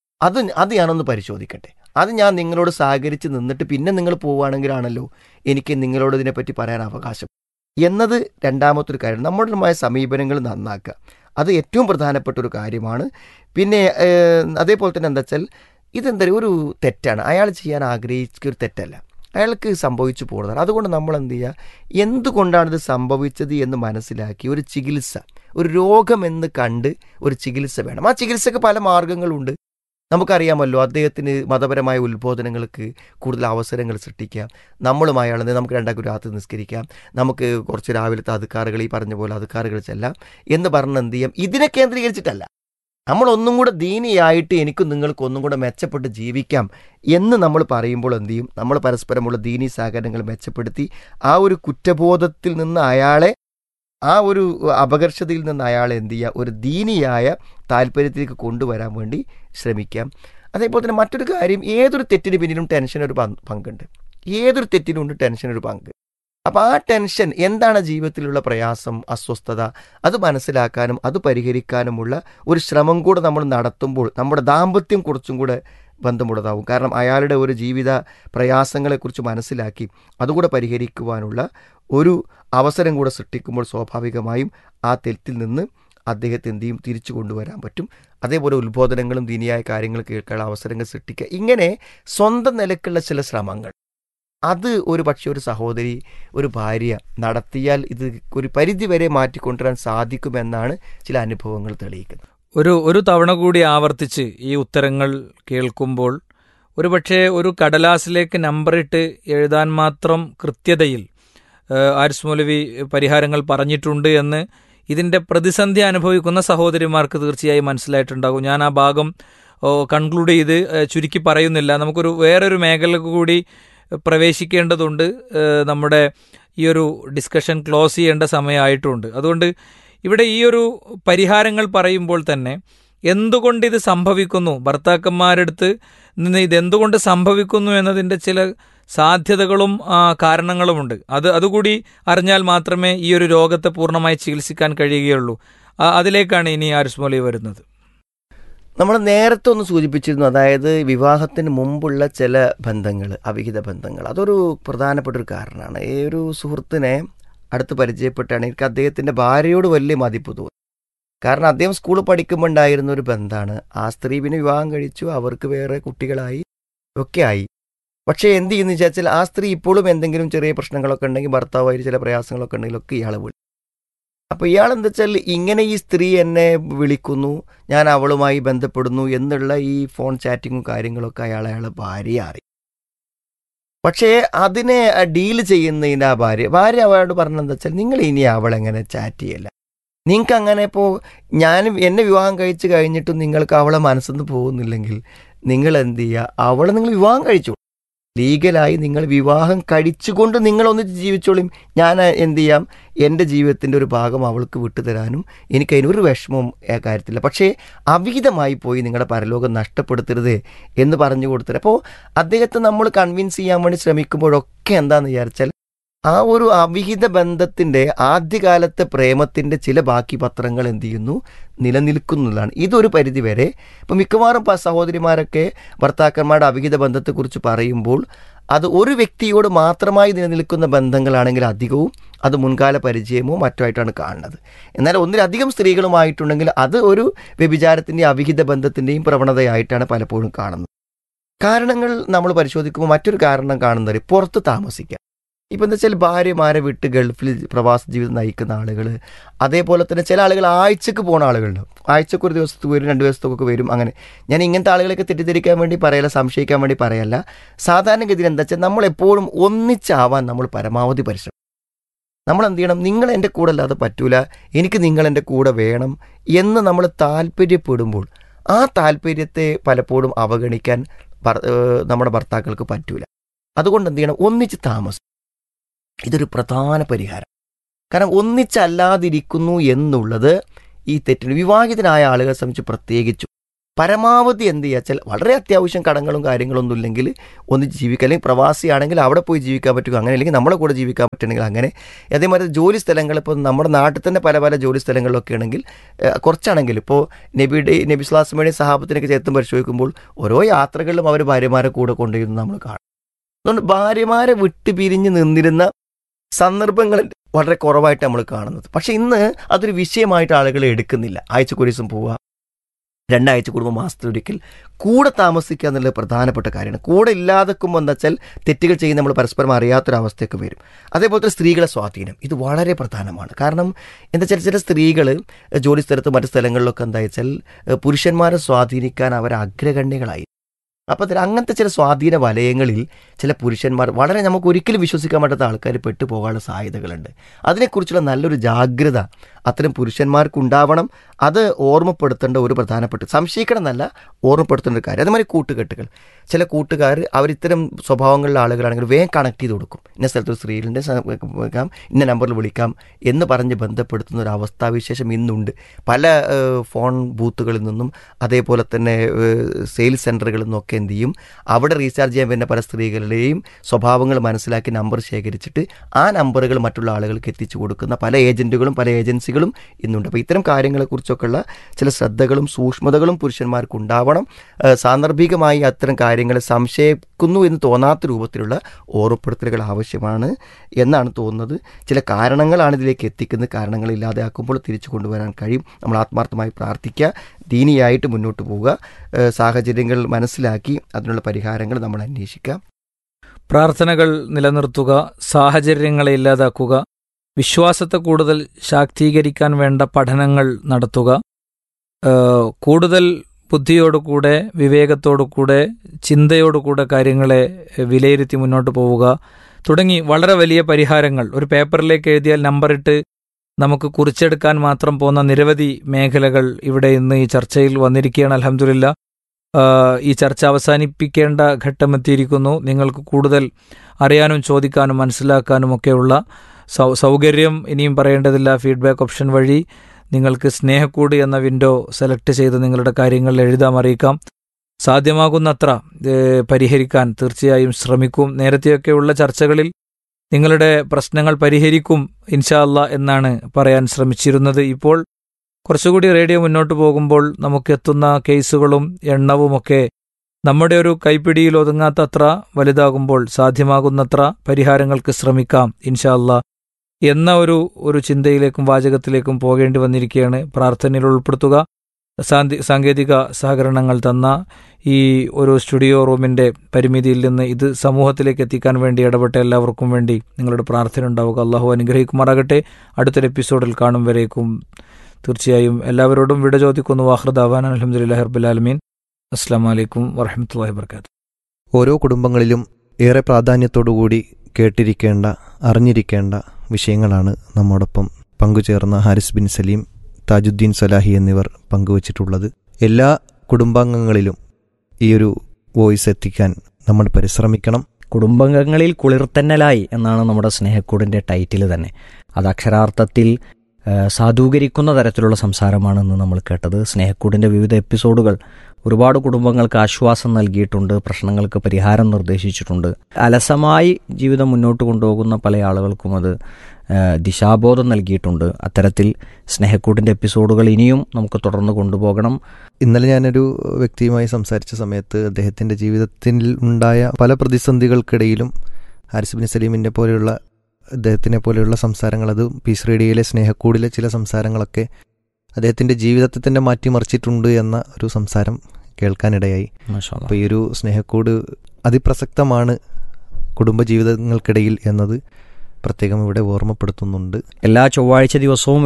അത് ഞാനൊന്ന് പരിശോധിക്കട്ടെ, അത് ഞാൻ നിങ്ങളോട് സഹകരിച്ച് നിന്നിട്ട് പിന്നെ നിങ്ങൾ പോവുകയാണെങ്കിലാണല്ലോ എനിക്ക് നിങ്ങളോട് ഇതിനെപ്പറ്റി പറയാൻ അവകാശം എന്നത് രണ്ടാമത്തൊരു കാര്യം. നമ്മുടേതായ സമീപനങ്ങൾ നന്നാക്കുക, അത് ഏറ്റവും പ്രധാനപ്പെട്ട ഒരു കാര്യമാണ്. പിന്നെ അതേപോലെ തന്നെ എന്താ വെച്ചാൽ ഇതെന്താ ഒരു തെറ്റാണ്, അയാൾ ചെയ്യാൻ ആഗ്രഹിച്ചൊരു തെറ്റല്ല, അയാൾക്ക് സംഭവിച്ചു പോകുന്നതാണ്. അതുകൊണ്ട് നമ്മൾ എന്ത് ചെയ്യുക, എന്തുകൊണ്ടാണിത് സംഭവിച്ചത് എന്ന് മനസ്സിലാക്കി ഒരു ചികിത്സ, ഒരു രോഗമെന്ന് കണ്ട് ഒരു ചികിത്സ വേണം. ആ ചികിത്സക്ക് പല മാർഗങ്ങളുണ്ട്. നമുക്കറിയാമല്ലോ, അദ്ദേഹത്തിന് മതപരമായ ഉത്ബോധനങ്ങൾക്ക് കൂടുതൽ അവസരങ്ങൾ സൃഷ്ടിക്കാം. നമ്മളും അയാളെന്ന് നമുക്ക് രണ്ടാക്കും രാത്രി നിസ്കരിക്കാം, നമുക്ക് കുറച്ച് രാവിലത്തെ അധികാറുകൾ ഈ പറഞ്ഞ പോലെ അധികാറുകൾ ചെല്ലാം എന്ന് പറഞ്ഞ് എന്ത് ചെയ്യാം, ഇതിനെ കേന്ദ്രീകരിച്ചിട്ടല്ല, നമ്മളൊന്നും കൂടെ ദീനിയായിട്ട് എനിക്കും നിങ്ങൾക്കും ഒന്നും കൂടെ മെച്ചപ്പെട്ട് ജീവിക്കാം എന്ന് നമ്മൾ പറയുമ്പോൾ എന്ത് ചെയ്യും, നമ്മൾ പരസ്പരമുള്ള ദീനി സഹകരണങ്ങൾ മെച്ചപ്പെടുത്തി ആ ഒരു കുറ്റബോധത്തിൽ നിന്ന് അയാളെ, ആ ഒരു അപകർഷതയിൽ നിന്ന് അയാളെ എന്ത് ചെയ്യുക, ഒരു ദീനിയായ താല്പര്യത്തിലേക്ക് കൊണ്ടുവരാൻ വേണ്ടി ശ്രമിക്കാം. അതേപോലെ തന്നെ മറ്റൊരു കാര്യം, ഏതൊരു തെറ്റിന് പിന്നിലും ടെൻഷനൊരു പങ്കുണ്ട്, ഏതൊരു തെറ്റിനുണ്ട് ടെൻഷനൊരു പങ്ക്. അപ്പോൾ ആ ടെൻഷൻ എന്താണ് ജീവിതത്തിലുള്ള പ്രയാസം, അസ്വസ്ഥത, അത് മനസ്സിലാക്കാനും അത് പരിഹരിക്കാനുമുള്ള ഒരു ശ്രമം കൂടെ നമ്മൾ നടത്തുമ്പോൾ നമ്മുടെ ദാമ്പത്യം കുറച്ചും കൂടെ ബന്ധമുള്ളതാവും. കാരണം അയാളുടെ ഒരു ജീവിത പ്രയാസങ്ങളെക്കുറിച്ച് മനസ്സിലാക്കി അതുകൂടെ പരിഹരിക്കുവാനുള്ള ഒരു അവസരം കൂടെ സൃഷ്ടിക്കുമ്പോൾ സ്വാഭാവികമായും ആ തെറ്റിൽ നിന്ന് അദ്ദേഹത്തെ എന്ത് ചെയ്യും, തിരിച്ചു കൊണ്ടുവരാൻ പറ്റും. അതേപോലെ ഉത്ബോധനങ്ങളും ദീനിയായ കാര്യങ്ങൾ കേൾക്കാനുള്ള അവസരങ്ങൾ സൃഷ്ടിക്കുക, ഇങ്ങനെ സ്വന്തം നിലക്കുള്ള ചില ശ്രമങ്ങൾ അത് ഒരു പക്ഷേ ഒരു സഹോദരി, ഒരു ഭാര്യ നടത്തിയാൽ ഇത് ഒരു പരിധി വരെ മാറ്റിക്കൊണ്ടുവരാൻ സാധിക്കുമെന്നാണ് ചില അനുഭവങ്ങൾ തെളിയിക്കുന്നത്. ഒരു തവണ കൂടി ആവർത്തിച്ച് ഈ ഉത്തരങ്ങൾ കേൾക്കുമ്പോൾ ഒരുപക്ഷെ ഒരു കടലാസിലേക്ക് നമ്പറിട്ട് എഴുതാൻ മാത്രം കൃത്യതയിൽ ആരിസ് മൗലവി പരിഹാരങ്ങൾ പറഞ്ഞിട്ടുണ്ട് എന്ന് ഇതിൻ്റെ പ്രതിസന്ധി അനുഭവിക്കുന്ന സഹോദരിമാർക്ക് തീർച്ചയായും മനസ്സിലായിട്ടുണ്ടാകും. ഞാൻ ആ ഭാഗം കൺക്ലൂഡ് ചെയ്ത് ചുരുക്കി പറയുന്നില്ല. നമുക്കൊരു വേറൊരു മേഖലക്ക് കൂടി പ്രവേശിക്കേണ്ടതുണ്ട്. നമ്മുടെ ഈ ഒരു ഡിസ്കഷൻ ക്ലോസ് ചെയ്യേണ്ട സമയമായിട്ടുണ്ട്. അതുകൊണ്ട് ഇവിടെ ഈ ഒരു പരിഹാരങ്ങൾ പറയുമ്പോൾ തന്നെ എന്തുകൊണ്ട് ഇത് സംഭവിക്കുന്നു, ഭർത്താക്കന്മാരെടുത്ത് നിന്ന് ഇതെന്തുകൊണ്ട് സംഭവിക്കുന്നു എന്നതിൻ്റെ ചില സാധ്യതകളും കാരണങ്ങളുമുണ്ട്. അതുകൂടി അറിഞ്ഞാൽ മാത്രമേ ഈ ഒരു രോഗത്തെ പൂർണ്ണമായി ചികിത്സിക്കാൻ കഴിയുകയുള്ളൂ. അതിലേക്കാണ് ഇനി ആരിസ് മൗലവി വരുന്നത്. നമ്മൾ നേരത്തെ ഒന്ന് സൂചിപ്പിച്ചിരുന്നു, അതായത് വിവാഹത്തിന് മുമ്പുള്ള ചില ബന്ധങ്ങൾ, അവിഹിത ബന്ധങ്ങൾ, അതൊരു പ്രധാനപ്പെട്ട ഒരു കാരണമാണ്. ഈ ഒരു സുഹൃത്തിനെ അടുത്ത് പരിചയപ്പെട്ടാണ് എനിക്ക് അദ്ദേഹത്തിൻ്റെ ഭാര്യയോട് വലിയ മതിപ്പ് തോന്നി. കാരണം അദ്ദേഹം സ്കൂളിൽ പഠിക്കുമ്പോൾ ഉണ്ടായിരുന്ന ഒരു ബന്ധമാണ്. ആ സ്ത്രീ പിന്നെ വിവാഹം കഴിച്ചു, അവർക്ക് വേറെ കുട്ടികളായി ഒക്കെ ആയി. പക്ഷേ എന്ത് ചെയ്യുന്നു വിചാരിച്ചാൽ ആ സ്ത്രീ ഇപ്പോഴും എന്തെങ്കിലും ചെറിയ പ്രശ്നങ്ങളൊക്കെ ഉണ്ടെങ്കിൽ, ഭർത്താവായി ചില പ്രയാസങ്ങളൊക്കെ ഉണ്ടെങ്കിലൊക്കെ ഇയാളെ വിളിക്കും. അപ്പോൾ ഇയാളെന്താ വെച്ചാൽ ഇങ്ങനെ ഈ സ്ത്രീ എന്നെ വിളിക്കുന്നു, ഞാൻ അവളുമായി ബന്ധപ്പെടുന്നു എന്നുള്ള ഈ ഫോൺ ചാറ്റിങ്ങും കാര്യങ്ങളൊക്കെ അയാളെ ഭാര്യ അറിയും. പക്ഷേ അതിനെ ഡീൽ ചെയ്യുന്നതിന് ആ ഭാര്യ അവളോട് പറഞ്ഞതെന്താ വെച്ചാൽ, നിങ്ങൾ ഇനി അവളെങ്ങനെ ചാറ്റ് ചെയ്യല്ല, നിങ്ങൾക്ക് അങ്ങനെ ഇപ്പോൾ എന്നെ വിവാഹം കഴിച്ച് കഴിഞ്ഞിട്ടും നിങ്ങൾക്ക് അവളെ മനസ്സിന്ന് പോകുന്നില്ലെങ്കിൽ നിങ്ങൾ എന്ത് ചെയ്യുക, അവളെ നിങ്ങൾ വിവാഹം കഴിച്ചു, ലീഗലായി നിങ്ങൾ വിവാഹം കഴിച്ചുകൊണ്ട് നിങ്ങളൊന്നിച്ച് ജീവിച്ചോളും, ഞാൻ എന്ത് ചെയ്യാം, എൻ്റെ ജീവിതത്തിൻ്റെ ഒരു ഭാഗം അവൾക്ക് വിട്ടുതരാനും എനിക്കതിനൊരു വിഷമവും കാര്യത്തില്ല, പക്ഷേ അവിഹിതമായി പോയി നിങ്ങളുടെ പരലോകം നഷ്ടപ്പെടുത്തരുത് എന്ന് പറഞ്ഞു കൊടുത്തത്. അപ്പോൾ അദ്ദേഹത്തെ നമ്മൾ കൺവിൻസ് ചെയ്യാൻ വേണ്ടി ശ്രമിക്കുമ്പോഴൊക്കെ എന്താണെന്ന് വിചാരിച്ചാൽ ആ ഒരു അവിഹിത ബന്ധത്തിൻ്റെ ആദ്യകാലത്തെ പ്രേമത്തിൻ്റെ ചില ബാക്കി പത്രങ്ങൾ എന്ത് ചെയ്യുന്നു, നിലനിൽക്കുന്നതാണ്. ഇതൊരു പരിധി വരെ ഇപ്പം മിക്കവാറും സഹോദരിമാരൊക്കെ ഭർത്താക്കന്മാരുടെ അവിഹിത ബന്ധത്തെക്കുറിച്ച് പറയുമ്പോൾ അത് ഒരു വ്യക്തിയോട് മാത്രമായി നിലനിൽക്കുന്ന ബന്ധങ്ങളാണെങ്കിൽ അധികവും അത് മുൻകാല പരിചയമോ മറ്റോ ആയിട്ടാണ് കാണുന്നത്. എന്നാൽ ഒന്നിലധികം സ്ത്രീകളുമായിട്ടുണ്ടെങ്കിൽ അത് ഒരു വ്യഭിചാരത്തിൻ്റെയും അവിഹിത ബന്ധത്തിൻ്റെയും പ്രവണതയായിട്ടാണ് പലപ്പോഴും കാണുന്നത്. കാരണങ്ങൾ നമ്മൾ പരിശോധിക്കുമ്പോൾ മറ്റൊരു കാരണം കാണുന്നത് പുറത്ത് താമസിക്കുക. ഇപ്പം എന്താ വെച്ചാൽ ഭാര്യമാരെ വിട്ട് ഗൾഫിൽ പ്രവാസ ജീവിതം നയിക്കുന്ന ആളുകൾ, അതേപോലെ തന്നെ ചില ആളുകൾ ആഴ്ചക്ക് പോകുന്ന ആളുകളുണ്ട്. ആഴ്ചക്ക് ഒരു ദിവസത്തേക്ക് വരും, 2 ദിവസത്തേക്കൊക്കെ വരും. അങ്ങനെ ഞാൻ ഇങ്ങനത്തെ ആളുകളൊക്കെ തെറ്റിദ്ധരിക്കാൻ വേണ്ടി പറയല്ല, സംശയിക്കാൻ വേണ്ടി പറയല്ല. സാധാരണഗതിയിൽ എന്താ വെച്ചാൽ നമ്മളെപ്പോഴും ഒന്നിച്ചാവാൻ നമ്മൾ പരമാവധി പരിശ്രമിക്കും. നമ്മൾ എന്ത് ചെയ്യണം, നിങ്ങൾ എൻ്റെ കൂടെ അല്ലാതെ പറ്റൂല, എനിക്ക് നിങ്ങൾ എൻ്റെ കൂടെ വേണം എന്ന് നമ്മൾ താല്പര്യപ്പെടുമ്പോൾ ആ താല്പര്യത്തെ പലപ്പോഴും അവഗണിക്കാൻ നമ്മുടെ ഭർത്താക്കൾക്ക് പറ്റൂല. അതുകൊണ്ട് എന്ത് ചെയ്യണം, ഒന്നിച്ച് താമസം. ഇതൊരു പ്രധാന പരിഹാരം. കാരണം ഒന്നിച്ചല്ലാതിരിക്കുന്നു എന്നുള്ളത് ഈ തെറ്റിന് വിവാഹിതനായ ആളുകളെ സംബന്ധിച്ച് പ്രത്യേകിച്ചും പരമാവധി എന്ത് ചെയ്യാച്ചാൽ വളരെ അത്യാവശ്യം കടങ്ങളും കാര്യങ്ങളൊന്നും ഇല്ലെങ്കിൽ ഒന്നിച്ച് ജീവിക്കുക. അല്ലെങ്കിൽ പ്രവാസിയാണെങ്കിൽ അവിടെ പോയി ജീവിക്കാൻ പറ്റുക, അങ്ങനെ അല്ലെങ്കിൽ നമ്മളെ കൂടെ ജീവിക്കാൻ പറ്റുകയാണെങ്കിൽ അങ്ങനെ. അതേമാതിരി ജോലി സ്ഥലങ്ങൾ, ഇപ്പോൾ നമ്മുടെ നാട്ടിൽ തന്നെ പല പല ജോലി സ്ഥലങ്ങളിലൊക്കെ ആണെങ്കിൽ കുറച്ചാണെങ്കിലും ഇപ്പോൾ നബി സ്വലാസ്മയുടെയും സഹാബത്തിനൊക്കെ ചേർത്തും പരിശോധിക്കുമ്പോൾ ഓരോ യാത്രകളിലും അവർ ഭാര്യമാരെ കൂടെ കൊണ്ടുവരുന്നു നമ്മൾ കാണും. അതുകൊണ്ട് ഭാര്യമാരെ വിട്ട് പിരിഞ്ഞ് നിന്നിരുന്ന സന്ദർഭങ്ങൾ വളരെ കുറവായിട്ട് നമ്മൾ കാണുന്നത്. പക്ഷേ ഇന്ന് അതൊരു വിഷയമായിട്ട് ആളുകൾ എടുക്കുന്നില്ല. ആഴ്ചക്ക് ഒരു ദിവസം പോവുക, 2 ആഴ്ച കൂടുമ്പോൾ മാസത്തിലൊരിക്കൽ കൂടെ താമസിക്കുക എന്നുള്ളത് പ്രധാനപ്പെട്ട കാര്യമാണ്. കൂടെ ഇല്ലാതെക്കുമ്പോൾ എന്താ വെച്ചാൽ തെറ്റുകൾ ചെയ്യുന്ന നമ്മൾ പരസ്പരം അറിയാത്തൊരവസ്ഥയൊക്കെ വരും. അതേപോലത്തെ സ്ത്രീകളെ സ്വാധീനം ഇത് വളരെ പ്രധാനമാണ്. കാരണം എന്താ വെച്ചാൽ ചില സ്ത്രീകൾ ജോലി സ്ഥലത്ത് മറ്റു സ്ഥലങ്ങളിലൊക്കെ എന്താ വെച്ചാൽ പുരുഷന്മാരെ സ്വാധീനിക്കാൻ അവർ അഗ്രഗണ്യകളായി. അപ്പോൾ അതിൽ അങ്ങനത്തെ ചില സ്വാധീന വലയങ്ങളിൽ ചില പുരുഷന്മാർ വളരെ നമുക്ക് ഒരിക്കലും വിശ്വസിക്കാൻ പറ്റാത്ത ആൾക്കാർ പെട്ടുപോകാനുള്ള സാധ്യതകളുണ്ട്. അതിനെക്കുറിച്ചുള്ള നല്ലൊരു ജാഗ്രത അത്തരം പുരുഷന്മാർക്കുണ്ടാവണം. അത് ഓർമ്മപ്പെടുത്തേണ്ട ഒരു പ്രധാനപ്പെട്ട, സംശയിക്കണം എന്നല്ല, ഓർമ്മപ്പെടുത്തേണ്ട ഒരു കാര്യം. അതുമാതിരി കൂട്ടുകെട്ടുകൾ, ചില കൂട്ടുകാർ അവരിത്തരം സ്വഭാവങ്ങളിലുള്ള ആളുകളാണെങ്കിൽ വേഗം കണക്ട് ചെയ്ത് കൊടുക്കും. ഇന്ന സ്ഥലത്തൊരു സ്ത്രീകളുടെ ഇന്ന നമ്പറിൽ വിളിക്കാം എന്ന് പറഞ്ഞ് ബന്ധപ്പെടുത്തുന്ന ഒരു അവസ്ഥാവിശേഷം ഇന്നുണ്ട്. പല ഫോൺ ബൂത്തുകളിൽ നിന്നും അതേപോലെ തന്നെ സെയിൽസ് സെൻ്ററുകളിൽ നിന്നൊക്കെ എന്ത് ചെയ്യും, അവിടെ റീചാർജ് ചെയ്യാൻ വരുന്ന പല സ്ത്രീകളുടെയും സ്വഭാവങ്ങൾ മനസ്സിലാക്കി നമ്പർ ശേഖരിച്ചിട്ട് ആ നമ്പറുകൾ മറ്റുള്ള ആളുകൾക്ക് എത്തിച്ചു കൊടുക്കുന്ന പല ഏജൻറ്റുകളും പല ഏജൻസികളും ഇന്നുണ്ട്. അപ്പോൾ ഇത്തരം കാര്യങ്ങളെക്കുറിച്ചൊക്കെയുള്ള ചില ശ്രദ്ധകളും സൂക്ഷ്മതകളും പുരുഷന്മാർക്ക് ഉണ്ടാവണം. സാന്ദർഭികമായി അത്തരം കാര്യങ്ങളെ സംശയിക്കുന്നു എന്ന് തോന്നാത്ത രൂപത്തിലുള്ള ഓർമ്മപ്പെടുത്തലുകൾ ആവശ്യമാണ് എന്നാണ് തോന്നുന്നത്. ചില കാരണങ്ങളാണ് ഇതിലേക്ക് എത്തിക്കുന്നത്. കാരണങ്ങൾ ഇല്ലാതെയാക്കുമ്പോൾ തിരിച്ചു കൊണ്ടുവരാൻ കഴിയും. നമ്മൾ ആത്മാർത്ഥമായി പ്രാർത്ഥിക്കുക, ദീനിയായിട്ട് മുന്നോട്ട് പോവുക, സാഹചര്യങ്ങൾ മനസ്സിലാക്കി അതിനുള്ള പരിഹാരങ്ങൾ നമ്മൾ അന്വേഷിക്കുക, പ്രാർത്ഥനകൾ നിലനിർത്തുക, സാഹചര്യങ്ങളെ ഇല്ലാതാക്കുക, വിശ്വാസത്തെ കൂടുതൽ ശാക്തീകരിക്കാൻ വേണ്ട പഠനങ്ങൾ നടത്തുക, കൂടുതൽ ബുദ്ധിയോടുകൂടെ വിവേകത്തോടുകൂടെ ചിന്തയോടുകൂടെ കാര്യങ്ങളെ വിലയിരുത്തി മുന്നോട്ട് പോവുക തുടങ്ങി വളരെ വലിയ പരിഹാരങ്ങൾ. ഒരു പേപ്പറിലേക്ക് എഴുതിയാൽ നമ്പറിട്ട് നമുക്ക് കുറിച്ചെടുക്കാൻ മാത്രം പോകുന്ന നിരവധി മേഖലകൾ ഇവിടെ ഇന്ന് ഈ ചർച്ചയിൽ വന്നിരിക്കുകയാണ്. അൽഹംദുലില്ലാ, ഈ ചർച്ച അവസാനിപ്പിക്കേണ്ട ഘട്ടമെത്തിയിരിക്കുന്നു. നിങ്ങൾക്ക് കൂടുതൽ അറിയാനും ചോദിക്കാനും മനസ്സിലാക്കാനും ഒക്കെയുള്ള സൗകര്യം ഇനിയും പറയേണ്ടതില്ല. ഫീഡ്ബാക്ക് ഓപ്ഷൻ വഴി നിങ്ങൾക്ക് സ്നേഹക്കൂട് എന്ന വിൻഡോ സെലക്ട് ചെയ്ത് നിങ്ങളുടെ കാര്യങ്ങൾ എഴുതാം, അറിയിക്കാം. സാധ്യമാകുന്നത്ര പരിഹരിക്കാൻ തീർച്ചയായും ശ്രമിക്കും. നേരത്തെയൊക്കെയുള്ള ചർച്ചകളിൽ നിങ്ങളുടെ പ്രശ്നങ്ങൾ പരിഹരിക്കും ഇൻഷാ അല്ലാ എന്നാണ് പറയാൻ ശ്രമിച്ചിരുന്നത്. ഇപ്പോൾ കുറച്ചുകൂടി റേഡിയോ മുന്നോട്ട് പോകുമ്പോൾ നമുക്കെത്തുന്ന കേസുകളും എണ്ണവുമൊക്കെ നമ്മുടെ ഒരു കൈപ്പിടിയിൽ ഒതുങ്ങാത്തത്ര വലുതാകുമ്പോൾ സാധ്യമാകുന്നത്ര പരിഹാരങ്ങൾക്ക് ശ്രമിക്കാം ഇൻഷാ അല്ലാ എന്ന ഒരു ചിന്തയിലേക്കും വാചകത്തിലേക്കും പോകേണ്ടി വന്നിരിക്കുകയാണ്. പ്രാർത്ഥനയിൽ ഉൾപ്പെടുത്തുക. സാങ്കേതിക സഹകരണങ്ങൾ തന്ന ഈ ഒരു സ്റ്റുഡിയോ റൂമിൻ്റെ പരിമിതിയിൽ നിന്ന് ഇത് സമൂഹത്തിലേക്ക് എത്തിക്കാൻ വേണ്ടി ഇടപെട്ട എല്ലാവർക്കും വേണ്ടി നിങ്ങളുടെ പ്രാർത്ഥന ഉണ്ടാവുക. അള്ളാഹു അനുഗ്രഹിക്കുമാറാകട്ടെ. അടുത്തൊരു എപ്പിസോഡിൽ കാണും വരേക്കും തീർച്ചയായും എല്ലാവരോടും വിട ചോദിക്കുന്നു. വാഹൃദാവാൻ അൽഹംദുലില്ലാഹി റബ്ബിൽ ആലമീൻ. അസ്സലാമു അലൈക്കും വറഹ്മത്തുള്ളാഹി വബറകാതുഹു. ഓരോ കുടുംബങ്ങളിലും ഏറെ പ്രാധാന്യത്തോടുകൂടി കേട്ടിരിക്കേണ്ട അറിഞ്ഞിരിക്കേണ്ട വിഷയങ്ങളാണ് നമ്മോടൊപ്പം പങ്കുചേർന്ന ഹാരിസ് ബിൻ സലീം, താജുദ്ദീൻ സലാഹി എന്നിവർ പങ്കുവച്ചിട്ടുള്ളത്. എല്ലാ കുടുംബാംഗങ്ങളിലും ഈ ഒരു വോയിസ് എത്തിക്കാൻ നമ്മൾ പരിശ്രമിക്കണം. കുടുംബാംഗങ്ങളിൽ കുളിർത്തന്നലായി എന്നാണ് നമ്മുടെ സ്നേഹക്കൂടിൻ്റെ ടൈറ്റിൽ തന്നെ. അത് അക്ഷരാർത്ഥത്തിൽ സാധൂകരിക്കുന്ന തരത്തിലുള്ള സംസാരമാണെന്ന് നമ്മൾ കേട്ടത്. സ്നേഹക്കൂടിൻ്റെ വിവിധ എപ്പിസോഡുകൾ ഒരുപാട് കുടുംബങ്ങൾക്ക് ആശ്വാസം നൽകിയിട്ടുണ്ട്, പ്രശ്നങ്ങൾക്ക് പരിഹാരം നിർദ്ദേശിച്ചിട്ടുണ്ട്. അലസമായി ജീവിതം മുന്നോട്ട് കൊണ്ടുപോകുന്ന പല ആളുകൾക്കും അത് ദിശാബോധം നൽകിയിട്ടുണ്ട്. അത്തരത്തിൽ സ്നേഹക്കൂടിൻ്റെ എപ്പിസോഡുകൾ ഇനിയും നമുക്ക് തുടർന്ന് കൊണ്ടുപോകണം. ഇന്നലെ ഞാനൊരു വ്യക്തിയുമായി സംസാരിച്ച സമയത്ത് അദ്ദേഹത്തിൻ്റെ ജീവിതത്തിൽ ഉണ്ടായ പല പ്രതിസന്ധികൾക്കിടയിലും ഹാരിസ് ബിൻ സലീമിൻ്റെ പോലെയുള്ള അദ്ദേഹത്തിനെ പോലെയുള്ള സംസാരങ്ങൾ, അത് പീസ് റേഡിയോയിലെ സ്നേഹക്കൂടിലെ ചില സംസാരങ്ങളൊക്കെ അദ്ദേഹത്തിൻ്റെ ജീവിതത്തെ തന്നെ മാറ്റിമറിച്ചിട്ടുണ്ട് എന്ന ഒരു സംസാരം കേൾക്കാനിടയായി. അപ്പോൾ ഈ ഒരു സ്നേഹക്കൂട് അതിപ്രസക്തമാണ് കുടുംബജീവിതങ്ങൾക്കിടയിൽ എന്നത് പ്രത്യേകം ഇവിടെ ഓർമ്മപ്പെടുത്തുന്നുണ്ട്. എല്ലാ ചൊവ്വാഴ്ച ദിവസവും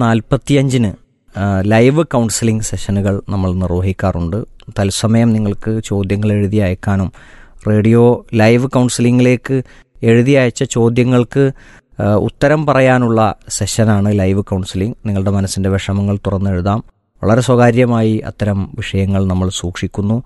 8:45 ലൈവ് കൗൺസിലിംഗ് സെഷനുകൾ നമ്മൾ നിർവഹിക്കാറുണ്ട്. തത്സമയം നിങ്ങൾക്ക് ചോദ്യങ്ങൾ എഴുതി അയക്കാനും റേഡിയോ ലൈവ് കൗൺസിലിംഗിലേക്ക് എഴുതി അയച്ച ചോദ്യങ്ങൾക്ക് ഉത്തരം പറയാനുള്ള സെഷനാണ് ലൈവ് കൗൺസിലിംഗ്. നിങ്ങളുടെ മനസ്സിൻ്റെ വിഷമങ്ങൾ തുറന്നെഴുതാം. വളരെ സ്വകാര്യമായി അത്തരം വിഷയങ്ങൾ നമ്മൾ സൂക്ഷിക്കുന്നു.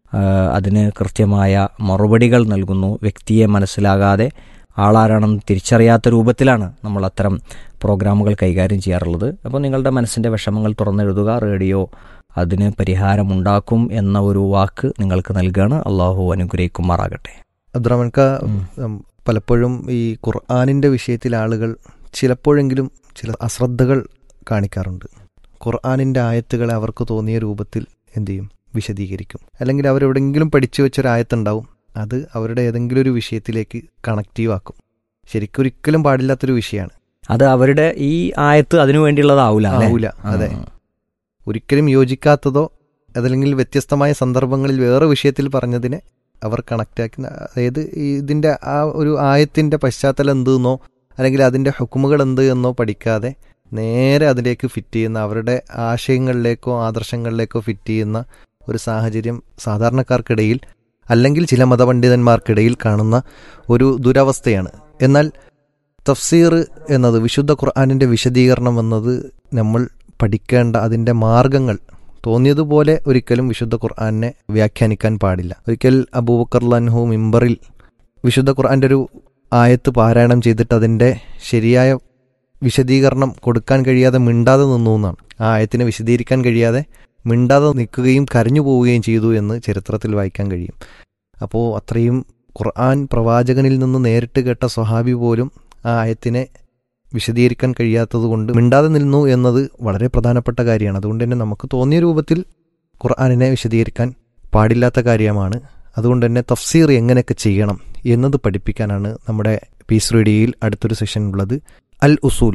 അതിന് കൃത്യമായ മറുപടികൾ നൽകുന്നു. വ്യക്തിയെ മനസ്സിലാകാതെ ആളാരാണെന്ന് തിരിച്ചറിയാത്ത രൂപത്തിലാണ് നമ്മൾ അത്തരം പ്രോഗ്രാമുകൾ കൈകാര്യം ചെയ്യാറുള്ളത്. അപ്പോൾ നിങ്ങളുടെ മനസ്സിൻ്റെ വിഷമങ്ങൾ തുറന്നെഴുതുക, റേഡിയോ അതിന് പരിഹാരമുണ്ടാക്കും എന്ന ഒരു വാക്ക് നിങ്ങൾക്ക് നൽകുകയാണ്. അള്ളാഹു അനുഗ്രഹിക്കുമാറാകട്ടെ. അബ്ദുറഹ്മാൻക, പലപ്പോഴും ഈ ഖുർആനിൻ്റെ വിഷയത്തിൽ ആളുകൾ ചിലപ്പോഴെങ്കിലും ചില അശ്രദ്ധകൾ കാണിക്കാറുണ്ട്. ഖുർആനിൻ്റെ ആയത്തുകളെ അവർക്ക് തോന്നിയ രൂപത്തിൽ എന്തു ചെയ്യും, വിശദീകരിക്കും. അല്ലെങ്കിൽ അവരെവിടെയെങ്കിലും പഠിച്ചു വെച്ചൊരായത്തുണ്ടാവും, അത് അവരുടെ ഏതെങ്കിലും ഒരു വിഷയത്തിലേക്ക് കണക്റ്റീവ് ആക്കും. ശരിക്കും ഒരിക്കലും പാടില്ലാത്തൊരു വിഷയമാണ് അത്. അവരുടെ ഈ ആയത്ത് അതിനു വേണ്ടിയുള്ളതാവൂല. അതെ, ഒരിക്കലും യോജിക്കാത്തതോ അതല്ലെങ്കിൽ വ്യത്യസ്തമായ സന്ദർഭങ്ങളിൽ വേറെ വിഷയത്തിൽ പറഞ്ഞതിനെ അവർ കണക്റ്റാക്കി, അതായത് ഇതിൻ്റെ ആ ഒരു ആയത്തിൻ്റെ പശ്ചാത്തലം എന്തെന്നോ അല്ലെങ്കിൽ അതിൻ്റെ ഹുക്കുമുകൾ എന്ത് എന്നോ പഠിക്കാതെ നേരെ അതിലേക്ക് ഫിറ്റ് ചെയ്യുന്ന, അവരുടെ ആശയങ്ങളിലേക്കോ ആദർശങ്ങളിലേക്കോ ഫിറ്റ് ചെയ്യുന്ന ഒരു സാഹചര്യം സാധാരണക്കാർക്കിടയിൽ അല്ലെങ്കിൽ ചില മതപണ്ഡിതന്മാർക്കിടയിൽ കാണുന്ന ഒരു ദുരവസ്ഥയാണ്. എന്നാൽ തഫ്സീർ എന്നത്, വിശുദ്ധ ഖുർആനിൻ്റെ വിശദീകരണം എന്നത് നമ്മൾ പഠിക്കേണ്ട അതിൻ്റെ മാർഗങ്ങൾ തോന്നിയതുപോലെ ഒരിക്കലും വിശുദ്ധ ഖുർആനെ വ്യാഖ്യാനിക്കാൻ പാടില്ല. ഒരിക്കൽ അബൂബക്കർ റളിയല്ലാഹു മിമ്പറിൽ വിശുദ്ധ ഖുർആൻ്റെ ഒരു ആയത്ത് പാരായണം ചെയ്തിട്ട് അതിൻ്റെ ശരിയായ വിശദീകരണം കൊടുക്കാൻ കഴിയാതെ മിണ്ടാതെ നിന്നു എന്നാണ്. ആ ആയത്തിനെ വിശദീകരിക്കാൻ കഴിയാതെ മിണ്ടാതെ നിൽക്കുകയും കരഞ്ഞു പോവുകയും ചെയ്തു എന്ന് ചരിത്രത്തിൽ വായിക്കാൻ കഴിയും. അപ്പോൾ അത്രയും ഖുർആൻ പ്രവാചകനിൽ നിന്ന് നേരിട്ട് കേട്ട സ്വഹാബി പോലും ആ ആയത്തിനെ വിശദീകരിക്കാൻ കഴിയാത്തത് കൊണ്ട് മിണ്ടാതെ നിന്നു എന്നത് വളരെ പ്രധാനപ്പെട്ട കാര്യമാണ്. അതുകൊണ്ട് തന്നെ നമുക്ക് തോന്നിയ രൂപത്തിൽ ഖുർആനിനെ വിശദീകരിക്കാൻ പാടില്ലാത്ത കാര്യമാണ്. അതുകൊണ്ട് തന്നെ തഫ്സീർ എങ്ങനെയൊക്കെ ചെയ്യണം എന്നത് പഠിപ്പിക്കാനാണ് നമ്മുടെ പീസ് റേഡിയോയിൽ അടുത്തൊരു സെഷൻ ഉള്ളത്. അൽ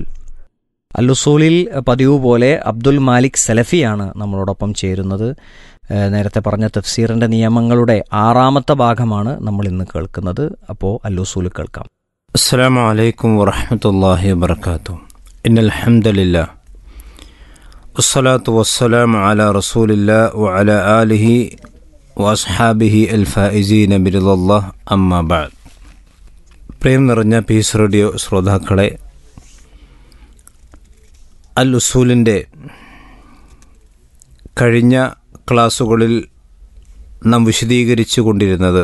ഉസൂലിൽ പതിവ് പോലെ അബ്ദുൽ മാലിക് സലഫിയാണ് നമ്മളോടൊപ്പം ചേരുന്നത്. നേരത്തെ പറഞ്ഞ തഫ്സീറിൻ്റെ നിയമങ്ങളുടെ 6ാമത്തെ ഭാഗമാണ് നമ്മൾ ഇന്ന് കേൾക്കുന്നത്. അപ്പോൾ അൽ ഉസൂൽ കേൾക്കാം. അസ്സലാമു അലൈക്കും വറഹ്മത്തുള്ളാഹി വബറകാതുഹു. ഇന്നൽ ഹംദലില്ലാഹ് വസ്സലാത്തു വസ്സലാമു അലാ റസൂലില്ലാഹി വഅലാ ആലിഹി വഅസ്ഹാബിഹി അൽ ഫായിസീന ബിറിദല്ലാഹ്, അമ്മാ ബഅദ്. പ്രേം നിറഞ്ഞ പീസ് റേഡിയോ ശ്രോതാക്കളെ, അൽ ഉസൂലിൻ്റെ കഴിഞ്ഞ ക്ലാസ്സുകളിൽ നാം വിശദീകരിച്ചു കൊണ്ടിരുന്നത്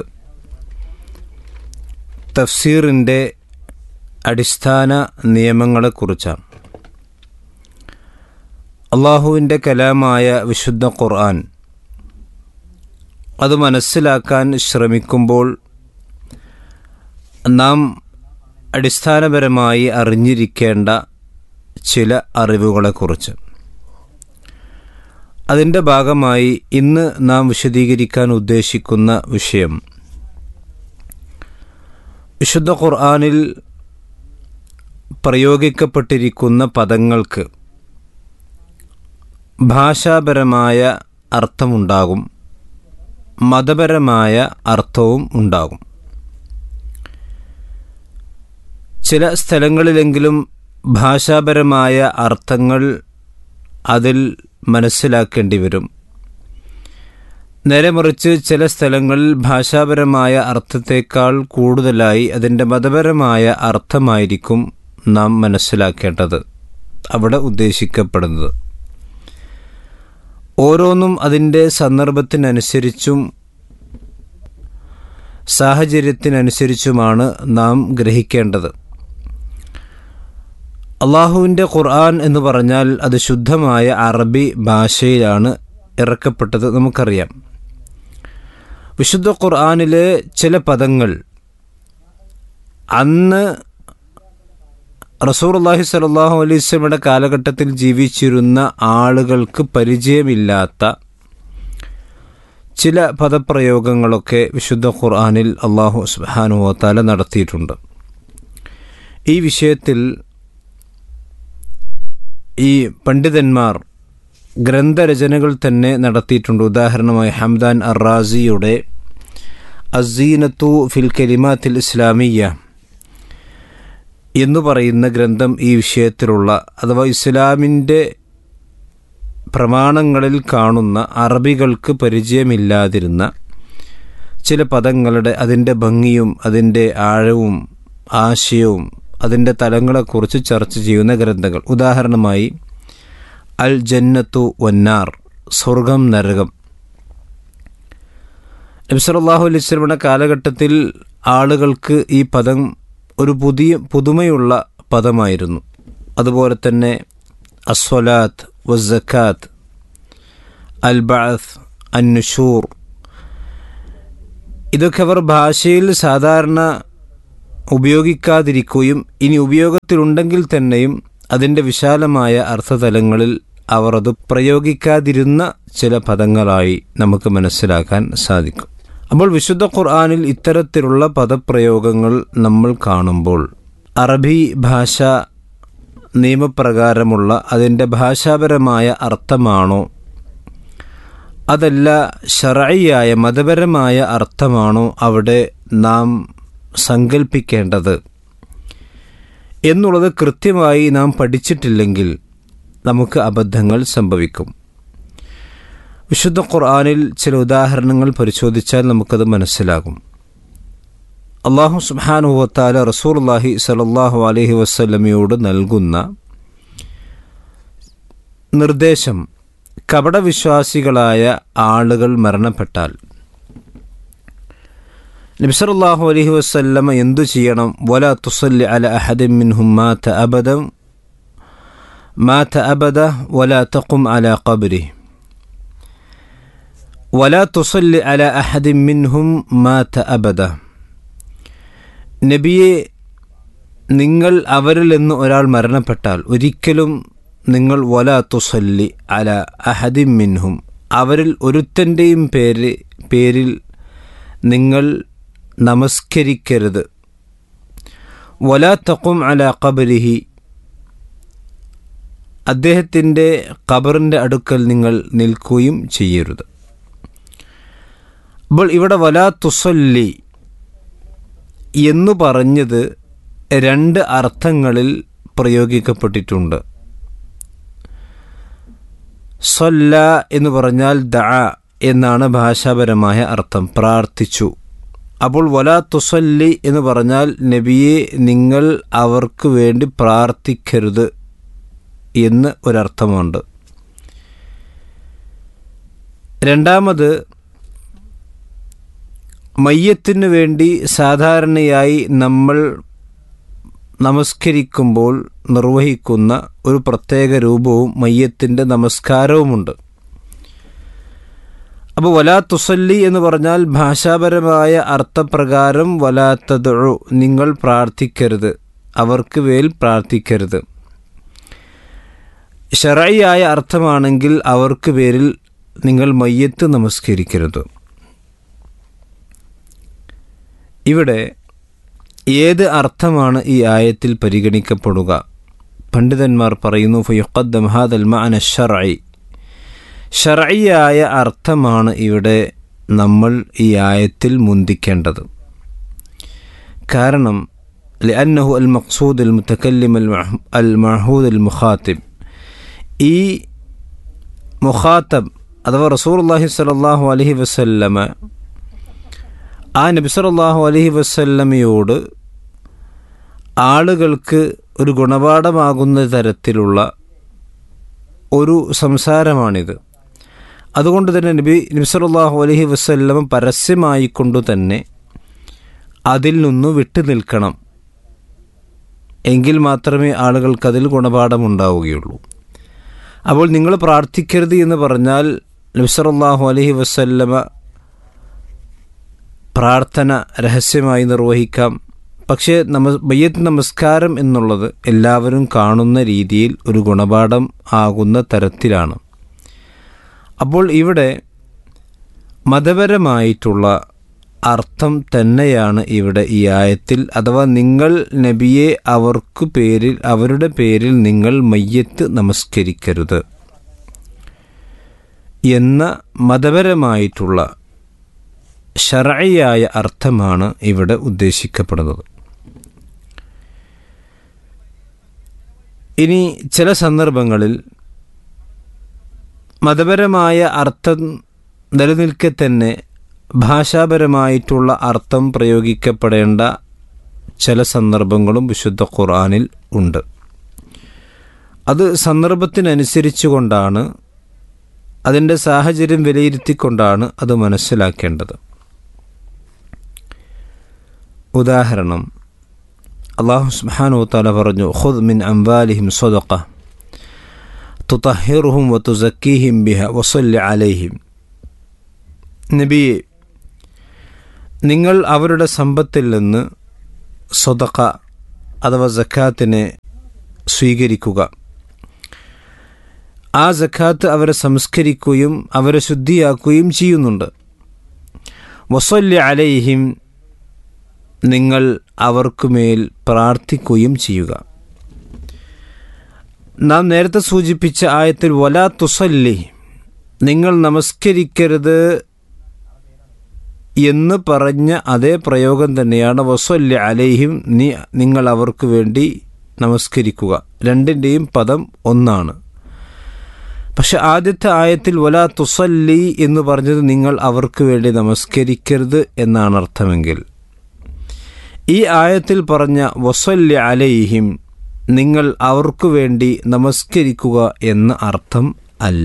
തഫ്സീറിൻ്റെ അടിസ്ഥാന നിയമങ്ങളെക്കുറിച്ചാണ്. അള്ളാഹുവിൻ്റെ കലാമായ വിശുദ്ധ ഖുർആൻ അത് മനസ്സിലാക്കാൻ ശ്രമിക്കുമ്പോൾ നാം അടിസ്ഥാനപരമായി അറിഞ്ഞിരിക്കേണ്ട ചില അറിവുകളെക്കുറിച്ച്. അതിൻ്റെ ഭാഗമായി ഇന്ന് നാം വിശദീകരിക്കാൻ ഉദ്ദേശിക്കുന്ന വിഷയം, വിശുദ്ധ ഖുർആനിൽ പ്രയോഗിക്കപ്പെട്ടിരിക്കുന്ന പദങ്ങൾക്ക് ഭാഷാപരമായ അർത്ഥമുണ്ടാകും, മതപരമായ അർത്ഥവും ഉണ്ടാകും. ചില സ്ഥലങ്ങളിലെങ്കിലും ഭാഷാപരമായ അർത്ഥങ്ങൾ അതിൽ മനസ്സിലാക്കേണ്ടി വരും. നേരെ മറിച്ച് ചില സ്ഥലങ്ങളിൽ ഭാഷാപരമായ അർത്ഥത്തേക്കാൾ കൂടുതലായി അതിൻ്റെ മതപരമായ അർത്ഥമായിരിക്കും നാം മനസ്സിലാക്കേണ്ടത്, അവിടെ ഉദ്ദേശിക്കപ്പെടുന്നത്. ഓരോന്നും അതിൻ്റെ സന്ദർഭത്തിനനുസരിച്ചും സാഹചര്യത്തിനനുസരിച്ചുമാണ് നാം ഗ്രഹിക്കേണ്ടത്. അള്ളാഹുവിൻ്റെ ഖുർആൻ എന്ന് പറഞ്ഞാൽ അത് ശുദ്ധമായ അറബി ഭാഷയിലാണ് ഇറക്കപ്പെട്ടത്, നമുക്കറിയാം. വിശുദ്ധ ഖുർആനിലെ ചില പദങ്ങൾ അന്ന് റസൂലുള്ളാഹി സ്വല്ലല്ലാഹു അലൈഹി വസല്ലമയുടെ കാലഘട്ടത്തിൽ ജീവിച്ചിരുന്ന ആളുകൾക്ക് പരിചയമില്ലാത്ത ചില പദപ്രയോഗങ്ങളൊക്കെ വിശുദ്ധ ഖുർആനിൽ അല്ലാഹു സുബ്ഹാനഹു വ തആല നടത്തിയിട്ടുണ്ട്. ഈ വിഷയത്തിൽ ഈ പണ്ഡിതന്മാർ ഗ്രന്ഥരചനകൾ തന്നെ നടത്തിയിട്ടുണ്ട്. ഉദാഹരണമായി ഹംദാൻ അർ-റാസിയുടെ അസ്സീനത്തു ഫിൽ കലിമാത്തിൽ ഇസ്ലാമിയ്യ എന്ന് പറയുന്ന ഗ്രന്ഥം ഈ വിഷയത്തിലുള്ള, അഥവാ ഇസ്ലാമിൻ്റെ പ്രമാണങ്ങളിൽ കാണുന്ന അറബികൾക്ക് പരിചയമില്ലാതിരുന്ന ചില പദങ്ങളുടെ അതിൻ്റെ ഭംഗിയും അതിൻ്റെ ആഴവും ആശയവും അതിൻ്റെ തലങ്ങളെക്കുറിച്ച് ചർച്ച ചെയ്യുന്ന ഗ്രന്ഥങ്ങൾ. ഉദാഹരണമായി അൽ ജന്നത്തു വന്നാർ, സ്വർഗം നരകം. നബി സല്ലല്ലാഹു അലൈഹി വസല്ലമയുടെ കാലഘട്ടത്തിൽ ആളുകൾക്ക് ഈ പദം ഒരു പുതുമയുള്ള പദമായിരുന്നു. അതുപോലെ തന്നെ അസ്വലാത്ത്, വസ്സക്കാത്ത്, അൽ ബഅത്ത്, അന്നുഷൂർ, ഇതൊക്കെ അവർ ഭാഷയിൽ സാധാരണ ഉപയോഗിക്കാതിരിക്കുകയും ഇനി ഉപയോഗത്തിലുണ്ടെങ്കിൽ തന്നെയും അതിൻ്റെ വിശാലമായ അർത്ഥതലങ്ങളിൽ അവർ അത് പ്രയോഗിക്കാതിരുന്ന ചില പദങ്ങളായി നമുക്ക് മനസ്സിലാക്കാൻ സാധിക്കും. അപ്പോൾ വിശുദ്ധ ഖുർആനിൽ ഇത്തരത്തിലുള്ള പദപ്രയോഗങ്ങൾ നമ്മൾ കാണുമ്പോൾ അറബി ഭാഷ നിയമപ്രകാരമുള്ള അതിൻ്റെ ഭാഷാപരമായ അർത്ഥമാണോ അതല്ല ശർഈയായ മതപരമായ അർത്ഥമാണോ അവിടെ നാം സങ്കല്പിക്കേണ്ടത് എന്നുള്ളത് കൃത്യമായി നാം പഠിച്ചിട്ടില്ലെങ്കിൽ നമുക്ക് അബദ്ധങ്ങൾ സംഭവിക്കും. വിശുദ്ധ ഖുർആനിൽ ചില ഉദാഹരണങ്ങൾ പരിശോധിച്ചാൽ നമുക്കത് മനസ്സിലാകും. അല്ലാഹു സുബ്ഹാനഹു വ തആല റസൂലുള്ളാഹി സ്വല്ലല്ലാഹു അലൈഹി വസല്ലമയോട് നൽകുന്ന നിർദ്ദേശം, കപടവിശ്വാസികളായ ആളുകൾ മരണപ്പെട്ടാൽ നബി സല്ലല്ലാഹു അലൈഹി വസല്ലമ എന്തു ചെയ്യണം? വലാ തുസല്ലി അല അഹദിൻ മിൻഹും മാത അബദ വലാ തഖും അലാ ഖബ്രിഹി വലാ തുസല്ലി അല അഹദിൻ മിൻഹും മാത അബദ. നബിയെ, നിങ്ങൾ അവരിൽ നിന്ന് ഒരാൾ മരണപ്പെട്ടാൽ ഒരിക്കലും നിങ്ങൾ വലാ തുസല്ലി അല അഹദിൻ മിൻഹും, അവരിൽ ഒരുത്തൻ്റെയും പേരിൽ നിങ്ങൾ നമസ്കരിക്കരുത്. വലാ തഖും അലാ ഖബ്രിഹി, അദ്ദേഹത്തിൻ്റെ ഖബറിൻ്റെ അടുക്കൽ നിങ്ങൾ നിൽക്കുകയും ചെയ്യരുത്. അപ്പോൾ ഇവിടെ വലാ തുസല്ലി എന്നു പറഞ്ഞത് രണ്ട് അർത്ഥങ്ങളിൽ പ്രയോഗിക്കപ്പെട്ടിട്ടുണ്ട്. സല്ല എന്ന് പറഞ്ഞാൽ ദഅ എന്നാണ് ഭാഷാപരമായ അർത്ഥം, പ്രാർത്ഥിച്ചു. അപ്പോൾ വലാ തുസല്ലി എന്ന് പറഞ്ഞാൽ നബിയെ, നിങ്ങൾ അവർക്ക് വേണ്ടി പ്രാർത്ഥിക്കരുത് എന്ന് ഒരർത്ഥമുണ്ട്. രണ്ടാമത്, മയ്യത്തിനു വേണ്ടി സാധാരണയായി നമ്മൾ നമസ്കരിക്കുമ്പോൾ നിർവഹിക്കുന്ന ഒരു പ്രത്യേക രൂപവും മയ്യത്തിൻ്റെ നമസ്കാരവുമുണ്ട്. അപ്പോൾ വലാ തുസല്ലി എന്ന് പറഞ്ഞാൽ ഭാഷാപരമായ അർത്ഥപ്രകാരം വലാ തദ്ഉ, നിങ്ങൾ പ്രാർത്ഥിക്കരുത്, അവർക്ക് മേൽ പ്രാർത്ഥിക്കരുത്. ശർഈയായ അർത്ഥമാണെങ്കിൽ അവർക്ക് പേരിൽ നിങ്ങൾ മയ്യത്ത് നമസ്കരിക്കരുത്. ഇവിടെ ഏത് അർത്ഥമാണ് ഈ ആയത്തിൽ പരിഗണിക്കപ്പെടുക? പണ്ഡിതന്മാർ പറയുന്നു, ഫയുഖദ്ദം ഹാദൽ മഅന ശർഈ, ശർഈയായ അർത്ഥമാണ് ഇവിടെ നമ്മൾ ഈ ആയത്തിൽ മുന്തിക്കേണ്ടത്. കാരണം ലഅന്നഹു അൽ മഖ്സൂദ് അൽ മുതകല്ലിം അൽ മഅഹൂദ് അൽ മുഖാത്തിബ്, ഈ മുഖാത്തബ് അഥവാ റസൂലുള്ളാഹി സ്വല്ലല്ലാഹു അലൈഹി വസല്ലമ ആ നബി സല്ലല്ലാഹു അലൈഹി വസല്ലമയോട് ആളുകൾക്ക് ഒരു ഗുണപാഠമാകുന്ന തരത്തിലുള്ള ഒരു സംസാരമാണിത്. അതുകൊണ്ട് തന്നെ നബി സല്ലല്ലാഹു അലൈഹി വസല്ലമ പരസ്യമായിക്കൊണ്ടു തന്നെ അതിൽ നിന്ന് വിട്ടു നിൽക്കണം, എങ്കിൽ മാത്രമേ ആളുകൾക്കതിൽ ഗുണപാഠമുണ്ടാവുകയുള്ളൂ. അപ്പോൾ നിങ്ങൾ പ്രാർത്ഥിക്കരുത് എന്ന് പറഞ്ഞാൽ നബി സല്ലല്ലാഹു അലൈഹി വസല്ലമ പ്രാർത്ഥന രഹസ്യമായി നിർവഹിക്കാം. പക്ഷേ മയ്യത്ത് നമസ്കാരം എന്നുള്ളത് എല്ലാവരും കാണുന്ന രീതിയിൽ ഒരു ഗുണപാഠം ആകുന്ന തരത്തിലാണ്. അപ്പോൾ ഇവിടെ മതപരമായിട്ടുള്ള അർത്ഥം തന്നെയാണ് ഇവിടെ ഈ ആയത്തിൽ, അഥവാ നിങ്ങൾ നബിയെ അവരുടെ പേരിൽ നിങ്ങൾ മയ്യത്ത് നമസ്കരിക്കരുത് എന്ന മതപരമായിട്ടുള്ള ശർഈയായ അർത്ഥമാണ് ഇവിടെ ഉദ്ദേശിക്കപ്പെടുന്നത്. ഇനി ചില സന്ദർഭങ്ങളിൽ മതപരമായ അർത്ഥം നിലനിൽക്കെ തന്നെ ഭാഷാപരമായിട്ടുള്ള അർത്ഥം പ്രയോഗിക്കപ്പെടേണ്ട ചില സന്ദർഭങ്ങളും വിശുദ്ധ ഖുർആനിൽ ഉണ്ട്. അത് സന്ദർഭത്തിനനുസരിച്ചു കൊണ്ടാണ്, അതിൻ്റെ സാഹചര്യം വിലയിരുത്തിക്കൊണ്ടാണ് അത് മനസ്സിലാക്കേണ്ടത്. ഉദാഹരണം അല്ലാഹു സുബ്ഹാനഹു വ തആല പറഞ്ഞു, ഖുദ് മിൻ അംവാലിഹിം സദഖ തുതഹിറുഹും വതുസക്കീഹിം ബിഹ വസല്ലി അലൈഹിം. നബിയെ, നിങ്ങൾ അവരുടെ സമ്പത്തിൽ നിന്ന് സദഖ അഥവാ സക്കാത്തിനെ സ്വീകരിക്കുക. ആ സക്കാത്ത് അവരെ സംസ്കരിക്കുകയും അവരെ ശുദ്ധിയാക്കുകയും ചെയ്യുന്നുണ്ട്. വസല്ലി അലൈഹിം, നിങ്ങൾ അവർക്കുമേൽ പ്രാർത്ഥിക്കുകയും ചെയ്യുക. നാം നേരത്തെ സൂചിപ്പിച്ച ആയത്തിൽ വലാ തുസല്ലി, നിങ്ങൾ നമസ്കരിക്കരുത് എന്ന് പറഞ്ഞ അതേ പ്രയോഗം തന്നെയാണ് വസല്ലി അലൈഹിം, നിങ്ങൾ അവർക്ക് വേണ്ടി നമസ്കരിക്കുക. രണ്ടിൻ്റെയും പദം ഒന്നാണ്. പക്ഷെ ആദ്യത്തെ ആയത്തിൽ വലാ തുസല്ലി എന്ന് പറഞ്ഞത് നിങ്ങൾ അവർക്ക് വേണ്ടി നമസ്കരിക്കരുത് എന്നാണ് അർത്ഥമെങ്കിൽ, ഈ ആയത്തിൽ പറഞ്ഞ വസല്ലി അലൈഹിം, നിങ്ങൾ അവർക്ക് വേണ്ടി നമസ്കരിക്കുക എന്ന അർത്ഥം അല്ല.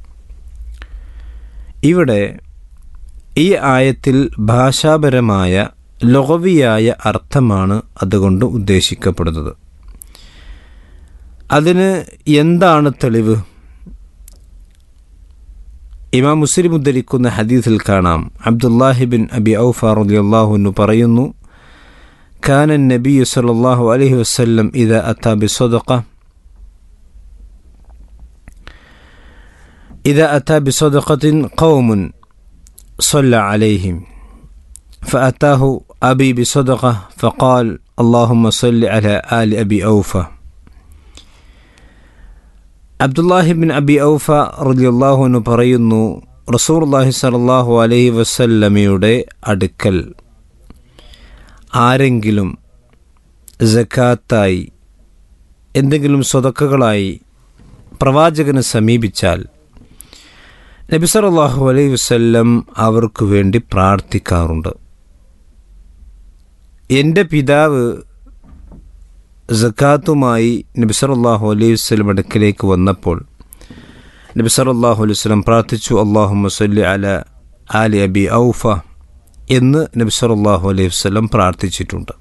ഇവിടെ ഈ ആയത്തിൽ ഭാഷാപരമായ ലഗവിയായ അർത്ഥമാണ് അതുകൊണ്ട് ഉദ്ദേശിക്കപ്പെടുന്നത്. അതിന് എന്താണ് തെളിവ്? ഇമാം മുസ്ലിം ഉദ്ധരിക്കുന്ന ഹദീസിൽ കാണാം, അബ്ദുല്ലാഹി ബിൻ അബി ഔഫ റളിയല്ലാഹു അൻഹു പറയുന്നു, കാന നബിയ്യു സല്ലല്ലാഹു അലൈഹി വസല്ലം ഇദാ അതാ ബിസദഖത്തിൻ ഖൗമുൻ صلى عليهم فأتاه أبي بصدقة فقال اللهم صل على آل أبي أوفى. അബ്ദുല്ലാഹി ബിൻ അബി ഔഫ റളിയല്ലാഹു അൻഹു പറയുന്നു, റസൂലുള്ളാഹി സ്വല്ലല്ലാഹു അലൈഹി വസല്ലമയുടെ അടുക്കൽ ആരെങ്കിലും സക്കാത്തായി എന്തെങ്കിലും സ്വതക്കകളായി പ്രവാചകനെ സമീപിച്ചാൽ നബി സല്ലല്ലാഹു അലൈഹി വസല്ലം അവർക്ക് വേണ്ടി പ്രാർത്ഥിക്കാറുണ്ട്. എൻ്റെ പിതാവ് സക്കാത്തുമായി നബി സല്ലല്ലാഹു അലൈഹി വസല്ലം അടുക്കലേക്ക് വന്നപ്പോൾ നബി സല്ലല്ലാഹു അലൈഹി വസല്ലം പ്രാർത്ഥിച്ചു, അല്ലാഹുമ്മ സല്ലി അലാ ആലി അബി ഔഫ എന്ന് നബി സല്ലല്ലാഹു അലൈഹി വസല്ലം പ്രാർത്ഥിച്ചിട്ടുണ്ട്.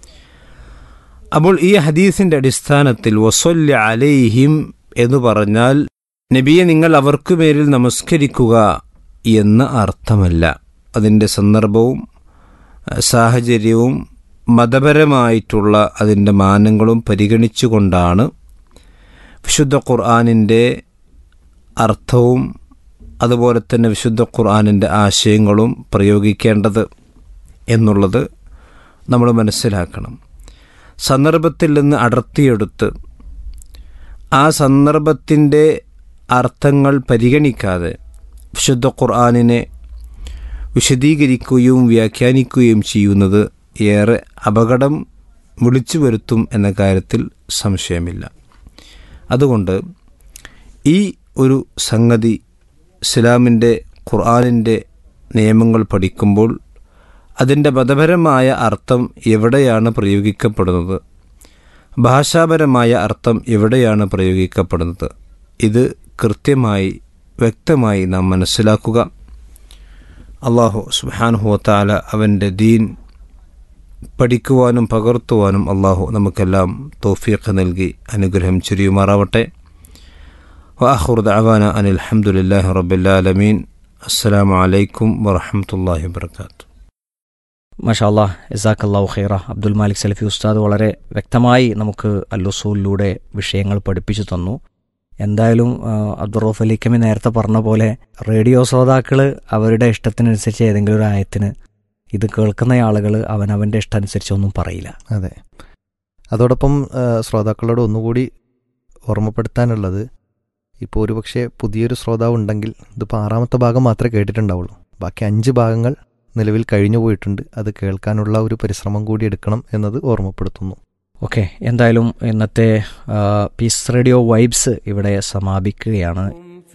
അപ്പോൾ ഈ ഹദീസിൻ്റെ അടിസ്ഥാനത്തിൽ വസല്ലി അലൈഹിം എന്ന് പറഞ്ഞാൽ നബിയെ നിങ്ങൾ അവർക്ക് മേലിൽ നമസ്കരിക്കുക എന്ന അർത്ഥമല്ല. അതിൻ്റെ സന്ദർഭവും സാഹചര്യവും മതപരമായിട്ടുള്ള അതിൻ്റെ മാനങ്ങളും പരിഗണിച്ചുകൊണ്ടാണ് വിശുദ്ധ ഖുർആനിൻ്റെ അർത്ഥവും അതുപോലെ തന്നെ വിശുദ്ധ ഖുർആനിൻ്റെ ആശയങ്ങളും പ്രയോഗിക്കേണ്ടത് എന്നുള്ളത് നമ്മൾ മനസ്സിലാക്കണം. സന്ദർഭത്തിൽ നിന്ന് അടർത്തിയെടുത്ത് ആ സന്ദർഭത്തിൻ്റെ അർത്ഥങ്ങൾ പരിഗണിക്കാതെ വിശുദ്ധ ഖുർആനിനെ വിശദീകരിക്കുകയും വ്യാഖ്യാനിക്കുകയും ചെയ്യുന്നത് ഏറെ അപകടം വിളിച്ചു വരുത്തും എന്ന കാര്യത്തിൽ സംശയമില്ല. അതുകൊണ്ട് ഈ ഒരു സംഗതി ഇസ്ലാമിൻ്റെ ഖുർആനിൻ്റെ നിയമങ്ങൾ പഠിക്കുമ്പോൾ അതിൻ്റെ മതപരമായ അർത്ഥം എവിടെയാണ് പ്രയോഗിക്കപ്പെടുന്നത്, ഭാഷാപരമായ അർത്ഥം എവിടെയാണ് പ്രയോഗിക്കപ്പെടുന്നത്, ഇത് കൃത്യമായി വ്യക്തമായി നാം മനസ്സിലാക്കുക. അല്ലാഹു സുബ്ഹാനഹു വ തആല അവൻ്റെ ദീൻ പഠിക്കുവാനും പകർത്തുവാനും അല്ലാഹു നമുക്കെല്ലാം തൗഫീഖ് നൽകി അനുഗ്രഹം ചൊരിയുമാറാവട്ടെ. വആഖിറു ദഅവാന അനിൽ ഹംദുലില്ലാഹി റബ്ബിൽ ആലമീൻ. അസ്സലാമു അലൈക്കും വറഹ്മത്തുള്ളാഹി വബറകാതുഹു. മാഷാ അല്ലാഹ്, ജസാക്കല്ലാഹു ഖൈറ. അബ്ദുൽ മാലിക് സലഫി ഉസ്താദ് വളരെ വ്യക്തമായി നമുക്ക് അൽ-ഉസൂലിലൂടെ വിഷയങ്ങൾ പഠിപ്പിച്ചു തന്നു. എന്തായാലും അബ്ദുർ റഊഫ് അലിക്കമി നേരത്തെ പറഞ്ഞ പോലെ റേഡിയോ ശ്രോതാക്കൾ അവരുടെ ഇഷ്ടത്തിനനുസരിച്ച് ഏതെങ്കിലും ഒരു ആയത്തിന് ഇത് കേൾക്കുന്ന ആളുകൾ അവനവൻ്റെ ഇഷ്ടമനുസരിച്ച് ഒന്നും പറയില്ല. അതെ. അതോടൊപ്പം ശ്രോതാക്കളോട് ഒന്നുകൂടി ഓർമ്മപ്പെടുത്താനുള്ളത്, ഇപ്പോൾ ഒരുപക്ഷെ പുതിയൊരു ശ്രോതാവ് ഉണ്ടെങ്കിൽ ഇതിപ്പോൾ 6ാമത്തെ ഭാഗം മാത്രമേ കേട്ടിട്ടുണ്ടാവുള്ളൂ. ബാക്കി 5 ഭാഗങ്ങൾ നിലവിൽ കഴിഞ്ഞു പോയിട്ടുണ്ട്. അത് കേൾക്കാനുള്ള ഒരു പരിശ്രമം കൂടി എടുക്കണം എന്നത് ഓർമ്മപ്പെടുത്തുന്നു. ഓക്കെ, എന്തായാലും ഇന്നത്തെ പീസ് റേഡിയോ വൈബ്സ് ഇവിടെ സമാപിക്കുകയാണ്.